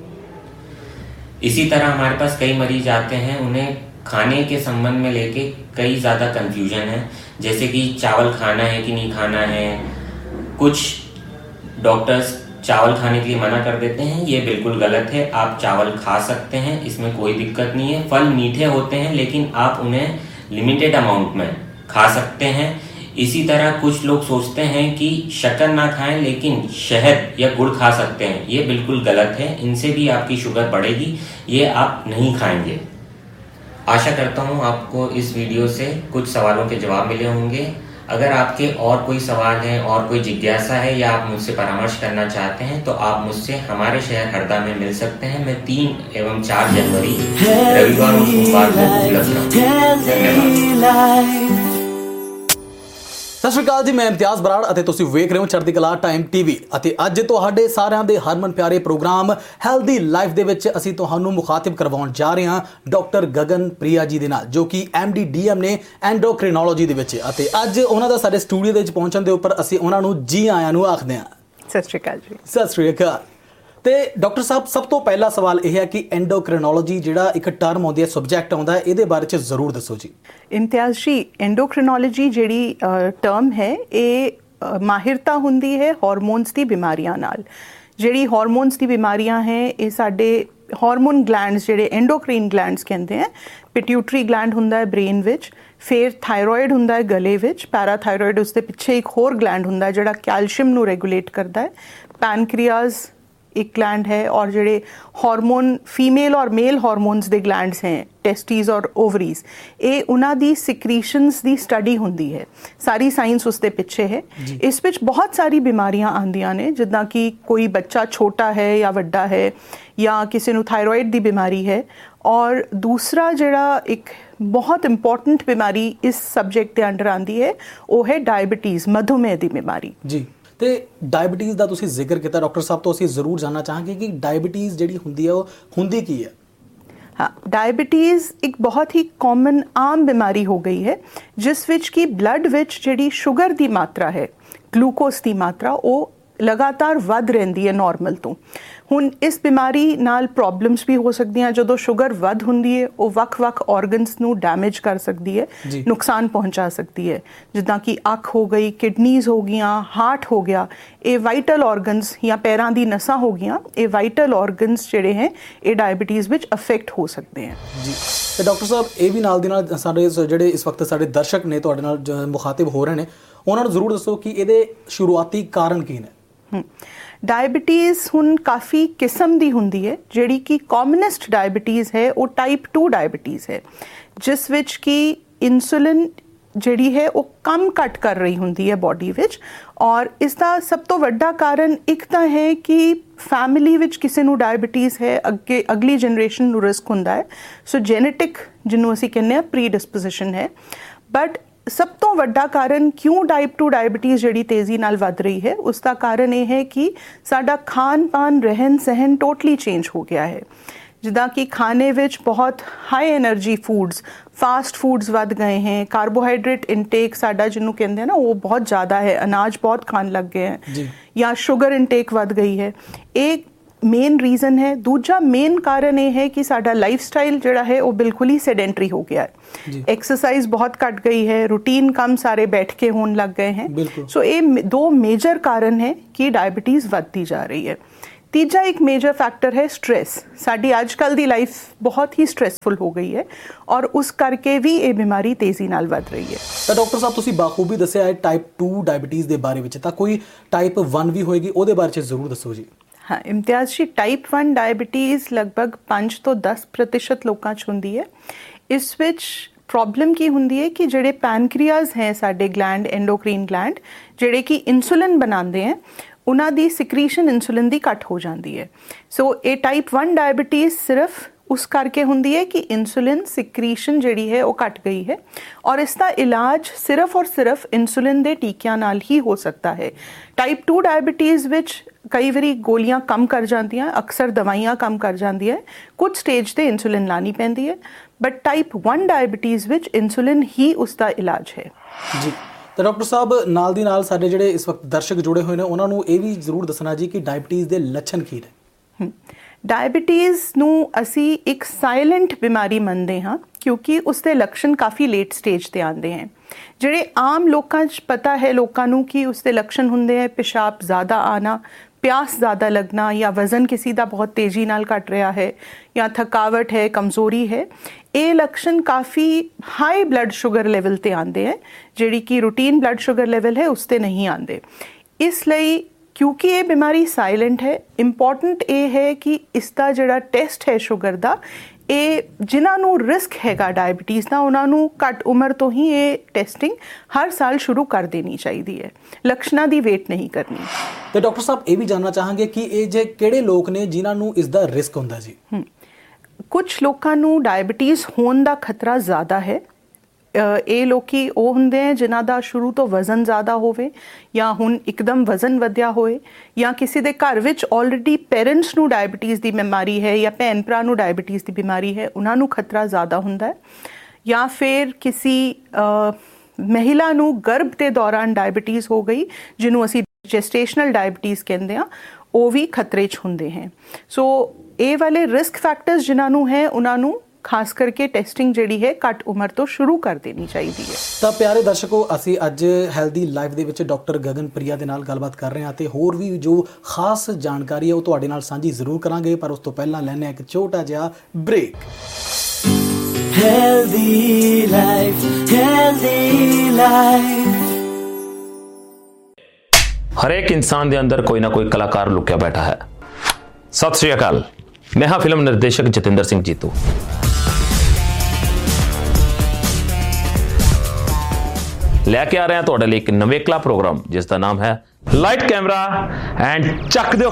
इसी तरह हमारे पास कई मरीज आते हैं, उन्हें खाने के संबंध में लेके कई ज़्यादा कंफ्यूजन है, जैसे कि चावल खाना है कि नहीं खाना है। कुछ डॉक्टर्स चावल खाने के लिए मना कर देते हैं, ये बिल्कुल गलत है। आप चावल खा सकते हैं, इसमें कोई दिक्कत नहीं है। फल मीठे होते हैं लेकिन आप उन्हें लिमिटेड अमाउंट में खा सकते हैं। इसी तरह कुछ लोग सोचते हैं कि शक्कर ना खाएं लेकिन शहद या गुड़ खा सकते हैं, ये बिल्कुल गलत है। इनसे भी आपकी शुगर बढ़ेगी, ये आप नहीं खाएंगे। आशा करता हूँ आपको इस वीडियो से कुछ सवालों के जवाब मिले होंगे। अगर आपके और कोई सवाल है और कोई जिज्ञासा है या आप मुझसे परामर्श करना चाहते हैं तो आप मुझसे हमारे शहर हरदा में मिल सकते हैं। मैं 3 एवं 4 जनवरी रविवार और सोमवार को उपलब्ध हूँ। धन्यवाद। ਸਤਿ ਸ਼੍ਰੀ ਅਕਾਲ ਜੀ, ਮੈਂ ਇਮਤਿਆਜ਼ ਬਰਾੜ ਅਤੇ ਤੁਸੀਂ ਵੇਖ ਰਹੇ ਹੋ ਚੜ੍ਹਦੀ ਕਲਾ ਟਾਈਮ ਟੀਵੀ। ਅਤੇ ਅੱਜ ਤੁਹਾਡੇ ਸਾਰਿਆਂ ਦੇ ਹਰਮਨ ਪਿਆਰੇ ਪ੍ਰੋਗਰਾਮ ਹੈਲਦੀ ਲਾਈਫ ਦੇ ਵਿੱਚ ਅਸੀਂ ਤੁਹਾਨੂੰ ਮੁਖਾਤਿਬ ਕਰਵਾਉਣ ਜਾ ਰਹੇ ਹਾਂ ਡਾਕਟਰ ਗਗਨ ਪ੍ਰਿਆ ਜੀ ਦੇ ਨਾਲ, ਜੋ ਕਿ MD DM ਨੇ ਐਂਡੋਕ੍ਰਿਨੋਲੋਜੀ ਦੇ ਵਿੱਚ। ਅਤੇ ਅੱਜ ਉਹਨਾਂ ਦਾ ਸਾਡੇ ਸਟੂਡੀਓ ਦੇ ਵਿੱਚ ਪਹੁੰਚਣ ਦੇ ਉੱਪਰ ਅਸੀਂ ਉਹਨਾਂ ਨੂੰ ਜੀ ਆਇਆਂ ਨੂੰ ਆਖਦੇ ਹਾਂ। ਸਤਿ ਸ਼੍ਰੀ ਅਕਾਲ ਜੀ। ਸਤਿ ਸ਼੍ਰੀ ਅਕਾਲ। ਤੇ ਡਾਕਟਰ ਸਾਹਿਬ, ਸਭ ਤੋਂ ਪਹਿਲਾ ਸਵਾਲ ਇਹ ਹੈ ਕਿ ਐਂਡੋਕ੍ਰਿਨੋਲੋਜੀ ਜਿਹੜਾ ਇੱਕ ਟਰਮ ਆਉਂਦੀ ਹੈ, ਸਬਜੈਕਟ ਆਉਂਦਾ ਹੈ, ਇਹਦੇ ਬਾਰੇ 'ਚ ਜ਼ਰੂਰ ਦੱਸੋ ਜੀ। ਇਮਤਿਆਜ਼ ਜੀ, ਐਂਡੋਕ੍ਰਿਨੋਲੋਜੀ ਜਿਹੜੀ ਟਰਮ ਹੈ ਇਹ ਮਾਹਿਰਤਾ ਹੁੰਦੀ ਹੈ ਹਾਰਮੋਨਸ ਦੀ ਬਿਮਾਰੀਆਂ ਨਾਲ। ਜਿਹੜੀ ਹਾਰਮੋਨਸ ਦੀ ਬਿਮਾਰੀਆਂ ਹੈ ਇਹ ਸਾਡੇ ਹਾਰਮੋਨ ਗਲੈਂਡਸ ਜਿਹੜੇ ਐਂਡੋਕ੍ਰੀਨ ਗਲੈਂਡਸ ਕਹਿੰਦੇ ਆ। ਪਿਟਿਊਟਰੀ ਗਲੈਂਡ ਹੁੰਦਾ ਹੈ ਬ੍ਰੇਨ ਵਿੱਚ, ਫਿਰ ਥਾਇਰੋਇਡ ਹੁੰਦਾ ਹੈ ਗਲੇ ਵਿੱਚ, ਪੈਰਾਥਾਇਰੋਇਡ ਉਸ ਦੇ ਪਿੱਛੇ ਇੱਕ ਹੋਰ ਗਲੈਂਡ ਹੁੰਦਾ ਜਿਹੜਾ ਕੈਲਸ਼ੀਅਮ ਨੂੰ ਰੈਗੂਲੇਟ ਕਰਦਾ ਹੈ, ਪੈਨਕ੍ਰੀਆਸ एक ग्लैंड है, और जोड़े हार्मोन फीमेल और मेल हार्मोन्स दे ग्लैंड्स हैं, टेस्टीज और ओवरीज, ये उन्हां दी सिक्रीशनस दी स्टडी हुंदी है। सारी साइंस उसके पिछे है। इस विच बहुत सारी बीमारियां आंदियां ने, जिद्दां कि कोई बच्चा छोटा है या वड्डा है या किसी नूं थायरॉइड दी बीमारी है। और दूसरा जिहड़ा एक बहुत इंपॉर्टेंट बीमारी इस सब्जेक्ट के अंडर आंदी है वो है डायबिटीज़, मधुमेह दी बीमारी जी। ਤੇ ਡਾਇਬਟੀਜ਼ ਦਾ ਤੁਸੀਂ ਜ਼ਿਕਰ ਕੀਤਾ ਡਾਕਟਰ ਸਾਹਿਬ, ਤੋਂ ਅਸੀਂ ਜ਼ਰੂਰ ਜਾਣਨਾ ਚਾਹਾਂਗੇ ਕਿ ਡਾਇਬਟੀਜ਼ ਜਿਹੜੀ ਹੁੰਦੀ ਹੈ ਉਹ ਹੁੰਦੀ ਕੀ ਹੈ। हाँ, डायबिटीज़ एक बहुत ही कॉमन आम बीमारी हो गई है, जिस विच कि ब्लड विच जिहड़ी शुगर दी मात्रा है, ग्लूकोज की मात्रा वो लगातार वध रहिंदी है नॉर्मल तो। हुण इस बीमारी नाल प्रॉब्लम्स भी हो सकदियां। जदों शुगर वध हुंदी है वो वख-वख ऑर्गनस नूं डैमेज कर सकदी है, नुकसान पहुंचा सकती है, जिद्दां कि अख हो गई, किडनीज़ हो गईयां, हार्ट हो गया। ये वाइटल ऑर्गनस या पैरां दी नसां हो गईयां, ये वाइटल ऑर्गनस जिहड़े हैं ये डायबिटीज़ विच अफेक्ट हो सकते हैं जी। ਤੇ ਡਾਕਟਰ ਸਾਹਿਬ, ਇਹ ਵੀ ਨਾਲ ਦੀ ਨਾਲ ਸਾਡੇ ਜਿਹੜੇ ਇਸ ਵਕਤ ਸਾਡੇ ਦਰਸ਼ਕ ਨੇ ਤੁਹਾਡੇ ਨਾਲ ਮੁਖਾਤਿਬ ਹੋ ਰਹੇ ਨੇ, ਉਹਨਾਂ ਨੂੰ ਜ਼ਰੂਰ ਦੱਸੋ ਕਿ ਇਹਦੇ ਸ਼ੁਰੂਆਤੀ ਕਾਰਨ ਕੀ ਨੇ। डायबिटीज़ हुण काफ़ी किस्म दी हुंदी है। जिहड़ी कि कॉमनस्ट डायबिटीज़ है वो टाइप 2 डायबिटीज़ है, जिस विच कि इंसुलिन जिहड़ी है वो कम घट कर रही हुंदी है बॉडी विच। और इसका सब तो वड्डा कारण एक तो है कि फैमिली विच किसी नूं डायबिटीज़ है, अगे अगली जनरेशन नूं रिस्क हुंदा है। सो जेनेटिक जिन्हों असीं कहने प्री डिस्पोजिशन है। बट सब तो वड्डा कारण क्यों टाइप 2 डायबिटीज़ जिहड़ी तेज़ी नाल वध रही है, उसका कारण यह है कि साडा खान पान रहन सहन टोटली चेंज हो गया है। जिद्दां कि खाने विच बहुत high energy foods, fast foods वध गए हैं, कार्बोहाइड्रेट इनटेक साडा जिन्हों कहते हैं ना वो बहुत ज़्यादा है, अनाज बहुत खान लग गए हैं, या शुगर इनटेक वध गई है। एक मेन रीज़न है। दूजा मेन कारण ये है कि साडा लाइफ स्टाइल जिहड़ा है वो बिल्कुल ही सेडेंटरी हो गया है। एक्सरसाइज बहुत घट गई है, रूटीन काम सारे बैठ के होने लग गए हैं। सो ये 2 मेजर कारण है कि डायबिटीज़ बढ़ती जा रही है। तीजा एक मेजर फैक्टर है स्ट्रेस। साडी आजकल दी लाइफ बहुत ही स्ट्रेसफुल हो गई है और उस करके भी ये बीमारी तेज़ी नाल वध रही है। तो डॉक्टर साहब, तुसीं बाखूबी दस्सिया है टाइप 2 डायबिटीज़ के बारे में, तो कोई टाइप 1 भी होएगी, ਉਹਦੇ ਬਾਰੇ 'ਚ ਜ਼ਰੂਰ ਦੱਸੋ जी। हाँ, इम्तियाज़ जी, टाइप 1 डायबिटीज़ लगभग 5 ਤੋਂ 10% लोगों 'ਚ ਹੁੰਦੀ है। इस विच प्रॉब्लम की हुंदी है कि जिहड़े पैनक्रियाज हैं साडे ग्लैंड, एंडोक्रीन ग्लैंड, जिहड़े कि इंसुलिन बनाते हैं, ਉਹਨਾਂ ਦੀ ਸਿਕਰੀਸ਼ਨ ਇਨਸੂਲਿਨ ਦੀ ਘੱਟ ਹੋ ਜਾਂਦੀ ਹੈ। ਸੋ ਇਹ ਟਾਈਪ 1 ਡਾਇਬੀਟੀਜ਼ ਸਿਰਫ ਉਸ ਕਰਕੇ ਹੁੰਦੀ ਹੈ ਕਿ ਇਨਸੂਲਿਨ ਸਿਕਰੀਸ਼ਨ ਜਿਹੜੀ ਹੈ ਉਹ ਘਟ ਗਈ ਹੈ, ਔਰ ਇਸ ਦਾ ਇਲਾਜ ਸਿਰਫ ਔਰ ਸਿਰਫ ਇਨਸੂਲਿਨ ਦੇ ਟੀਕਿਆਂ ਨਾਲ ਹੀ ਹੋ ਸਕਦਾ ਹੈ। ਟਾਈਪ 2 ਡਾਇਬੀਟੀਜ਼ ਵਿੱਚ ਕਈ ਵਾਰੀ ਗੋਲੀਆਂ ਕੰਮ ਕਰ ਜਾਂਦੀਆਂ, ਅਕਸਰ ਦਵਾਈਆਂ ਕੰਮ ਕਰ ਜਾਂਦੀਆਂ, ਕੁਝ ਸਟੇਜ ਤੇ ਇਨਸੂਲਿਨ ਲਾਣੀ ਪੈਂਦੀ ਹੈ, ਬਟ ਟਾਈਪ 1 ਡਾਇਬੀਟੀਜ਼ ਵਿੱਚ ਇਨਸੂਲਿਨ ਹੀ ਉਸ ਦਾ ਇਲਾਜ ਹੈ। ਜੀ ਤਾਂ ਡਾਕਟਰ ਸਾਹਿਬ, ਨਾਲ ਦੀ ਨਾਲ ਸਾਡੇ ਜਿਹੜੇ ਇਸ ਵਕਤ ਦਰਸ਼ਕ ਜੁੜੇ ਹੋਏ ਨੇ ਉਹਨਾਂ ਨੂੰ ਇਹ ਵੀ ਜ਼ਰੂਰ ਦੱਸਣਾ ਜੀ ਕਿ ਡਾਇਬੀਟੀਜ਼ ਦੇ ਲੱਛਣ ਕੀ ਨੇ। ਡਾਇਬੀਟੀਜ਼ ਨੂੰ ਅਸੀਂ ਇੱਕ ਸਾਇਲੈਂਟ ਬਿਮਾਰੀ ਮੰਨਦੇ ਹਾਂ ਕਿਉਂਕਿ ਉਸ ਦੇ ਲੱਛਣ ਕਾਫੀ ਲੇਟ ਸਟੇਜ ਤੇ ਆਉਂਦੇ ਹਨ। ਜਿਹੜੇ ਆਮ ਲੋਕਾਂ 'ਚ ਪਤਾ ਹੈ ਲੋਕਾਂ ਨੂੰ ਕਿ ਉਸ ਦੇ ਲੱਛਣ ਹੁੰਦੇ ਹੈ ਪਿਸ਼ਾਬ ਜ਼ਿਆਦਾ ਆਣਾ, ਪਿਆਸ ਜ਼ਿਆਦਾ ਲੱਗਣਾ, ਜਾਂ ਵਜ਼ਨ ਕਿਸੇ ਦਾ ਬਹੁਤ ਤੇਜ਼ੀ ਨਾਲ ਘਟ ਰਿਹਾ ਹੈ, ਜਾਂ ਥਕਾਵਟ ਹੈ, ਕਮਜ਼ੋਰੀ ਹੈ। ਇਹ ਲੱਛਣ ਕਾਫੀ ਹਾਈ ਬਲੱਡ ਸ਼ੂਗਰ ਲੈਵਲ ਤੇ ਆਉਂਦੇ ਹੈ, ਜਿਹੜੀ ਕਿ ਰੂਟੀਨ ਬਲੱਡ ਸ਼ੂਗਰ ਲੈਵਲ ਹੈ ਉਸ ਤੇ ਨਹੀਂ ਆਉਂਦੇ। ਇਸ ਲਈ ਕਿਉਂਕਿ ਇਹ ਬਿਮਾਰੀ ਸਾਇਲੈਂਟ ਹੈ, ਇੰਪੋਰਟੈਂਟ ਇਹ ਹੈ ਕਿ ਇਸ ਦਾ ਜਿਹੜਾ ਟੈਸਟ ਹੈ ਸ਼ੂਗਰ ਦਾ, ਇਹ ਜਿਨ੍ਹਾਂ ਨੂੰ ਰਿਸਕ ਹੈਗਾ ਡਾਇਬੀਟੀਜ਼ ਦਾ ਉਹਨਾਂ ਨੂੰ ਘੱਟ ਉਮਰ ਤੋਂ ਹੀ ਇਹ ਟੈਸਟਿੰਗ ਹਰ ਸਾਲ ਸ਼ੁਰੂ ਕਰ ਦੇਣੀ ਚਾਹੀਦੀ ਹੈ, ਲੱਛਣਾਂ ਦੀ ਵੇਟ ਨਹੀਂ ਕਰਨੀ। ਤੇ ਡਾਕਟਰ ਸਾਹਿਬ ਇਹ ਵੀ ਜਾਣਨਾ ਚਾਹਾਂਗੇ ਕਿ ਇਹ ਜੇ ਕਿਹੜੇ ਲੋਕ ਨੇ ਜਿਨ੍ਹਾਂ ਨੂੰ ਇਸ ਦਾ ਰਿਸਕ ਹੁੰਦਾ ਜੀ? ਕੁਝ ਲੋਕਾਂ ਨੂੰ ਡਾਇਬੀਟੀਜ਼ ਹੋਣ ਦਾ ਖਤਰਾ ਜ਼ਿਆਦਾ ਹੈ। ਇਹ ਲੋਕੀ ਉਹ ਹੁੰਦੇ ਹੈ ਜਿਨ੍ਹਾਂ ਦਾ ਸ਼ੁਰੂ ਤੋਂ ਵਜ਼ਨ ਜ਼ਿਆਦਾ ਹੋਵੇ, ਜਾਂ ਹੁਣ ਇੱਕਦਮ ਵਜ਼ਨ ਵਧਿਆ ਹੋਏ, ਜਾਂ ਕਿਸੇ ਦੇ ਘਰ ਵਿੱਚ ਆਲਰੇਡੀ ਪੇਰੈਂਟਸ ਨੂੰ ਡਾਇਬੀਟੀਜ਼ ਦੀ ਬਿਮਾਰੀ ਹੈ, ਜਾਂ ਭੈਣ ਭਰਾ ਨੂੰ ਡਾਇਬੀਟੀਜ਼ ਦੀ ਬਿਮਾਰੀ ਹੈ, ਉਹਨਾਂ ਨੂੰ ਖਤਰਾ ਜ਼ਿਆਦਾ ਹੁੰਦਾ ਹੈ। ਜਾਂ ਫਿਰ ਕਿਸੇ ਮਹਿਲਾ ਨੂੰ ਗਰਭ ਦੇ ਦੌਰਾਨ ਡਾਇਬੀਟੀਜ਼ ਹੋ ਗਈ, ਜਿਹਨੂੰ ਅਸੀਂ ਜੈਸਟੇਸ਼ਨਲ ਡਾਇਬੀਟੀਜ਼ ਕਹਿੰਦੇ ਹਾਂ, ਉਹ ਵੀ ਖਤਰੇ 'ਚ ਹੁੰਦੇ ਹੈ। ਸੋ ਇਹ ਵਾਲੇ ਰਿਸਕ ਫੈਕਟਰਸ ਜਿਨ੍ਹਾਂ ਨੂੰ ਹੈ ਉਹਨਾਂ ਨੂੰ ਖਾਸ ਕਰਕੇ ਟੈਸਟਿੰਗ ਜਿਹੜੀ ਹੈ ਘੱਟ ਉਮਰ ਤੋਂ ਸ਼ੁਰੂ ਕਰ ਦੇਣੀ ਚਾਹੀਦੀ ਹੈ। ਤਾਂ ਪਿਆਰੇ ਦਰਸ਼ਕੋ, ਅਸੀਂ ਅੱਜ ਹੈਲਦੀ ਲਾਈਫ ਦੇ ਵਿੱਚ ਡਾਕਟਰ ਗਗਨ ਪ੍ਰਿਆ ਦੇ ਨਾਲ ਗੱਲਬਾਤ ਕਰ ਰਹੇ ਹਾਂ ਤੇ ਹੋਰ ਵੀ ਜੋ ਖਾਸ ਜਾਣਕਾਰੀ ਹੈ ਉਹ ਤੁਹਾਡੇ ਨਾਲ ਸਾਂਝੀ ਜ਼ਰੂਰ ਕਰਾਂਗੇ, ਪਰ ਉਸ ਤੋਂ ਪਹਿਲਾਂ ਲੈਣੇ ਇੱਕ ਛੋਟਾ ਜਿਹਾ break. Healthy life, healthy life. ਹਰੇਕ ਇਨਸਾਨ ਦੇ ਅੰਦਰ ਕੋਈ ਨਾ ਕੋਈ ਕਲਾਕਾਰ ਲੁਕਿਆ ਬੈਠਾ ਹੈ। ਸਤਿ ਸ਼੍ਰੀ ਅਕਾਲ, ਮੈਂ ਹਾਂ ਫਿਲਮ ਨਿਰਦੇਸ਼ਕ ਜਤਿੰਦਰ ਸਿੰਘ ਜੀਤੂ। ਲੈ ਕੇ ਆ ਰਹੇ ਹਾਂ ਤੁਹਾਡੇ ਲਈ ਇੱਕ ਨਵੇਕਲਾ ਪ੍ਰੋਗਰਾਮ ਜਿਸ ਦਾ ਨਾਮ ਹੈ ਲਾਈਟ ਕੈਮਰਾ ਐਂਡ ਚੱਕ ਦਿਓ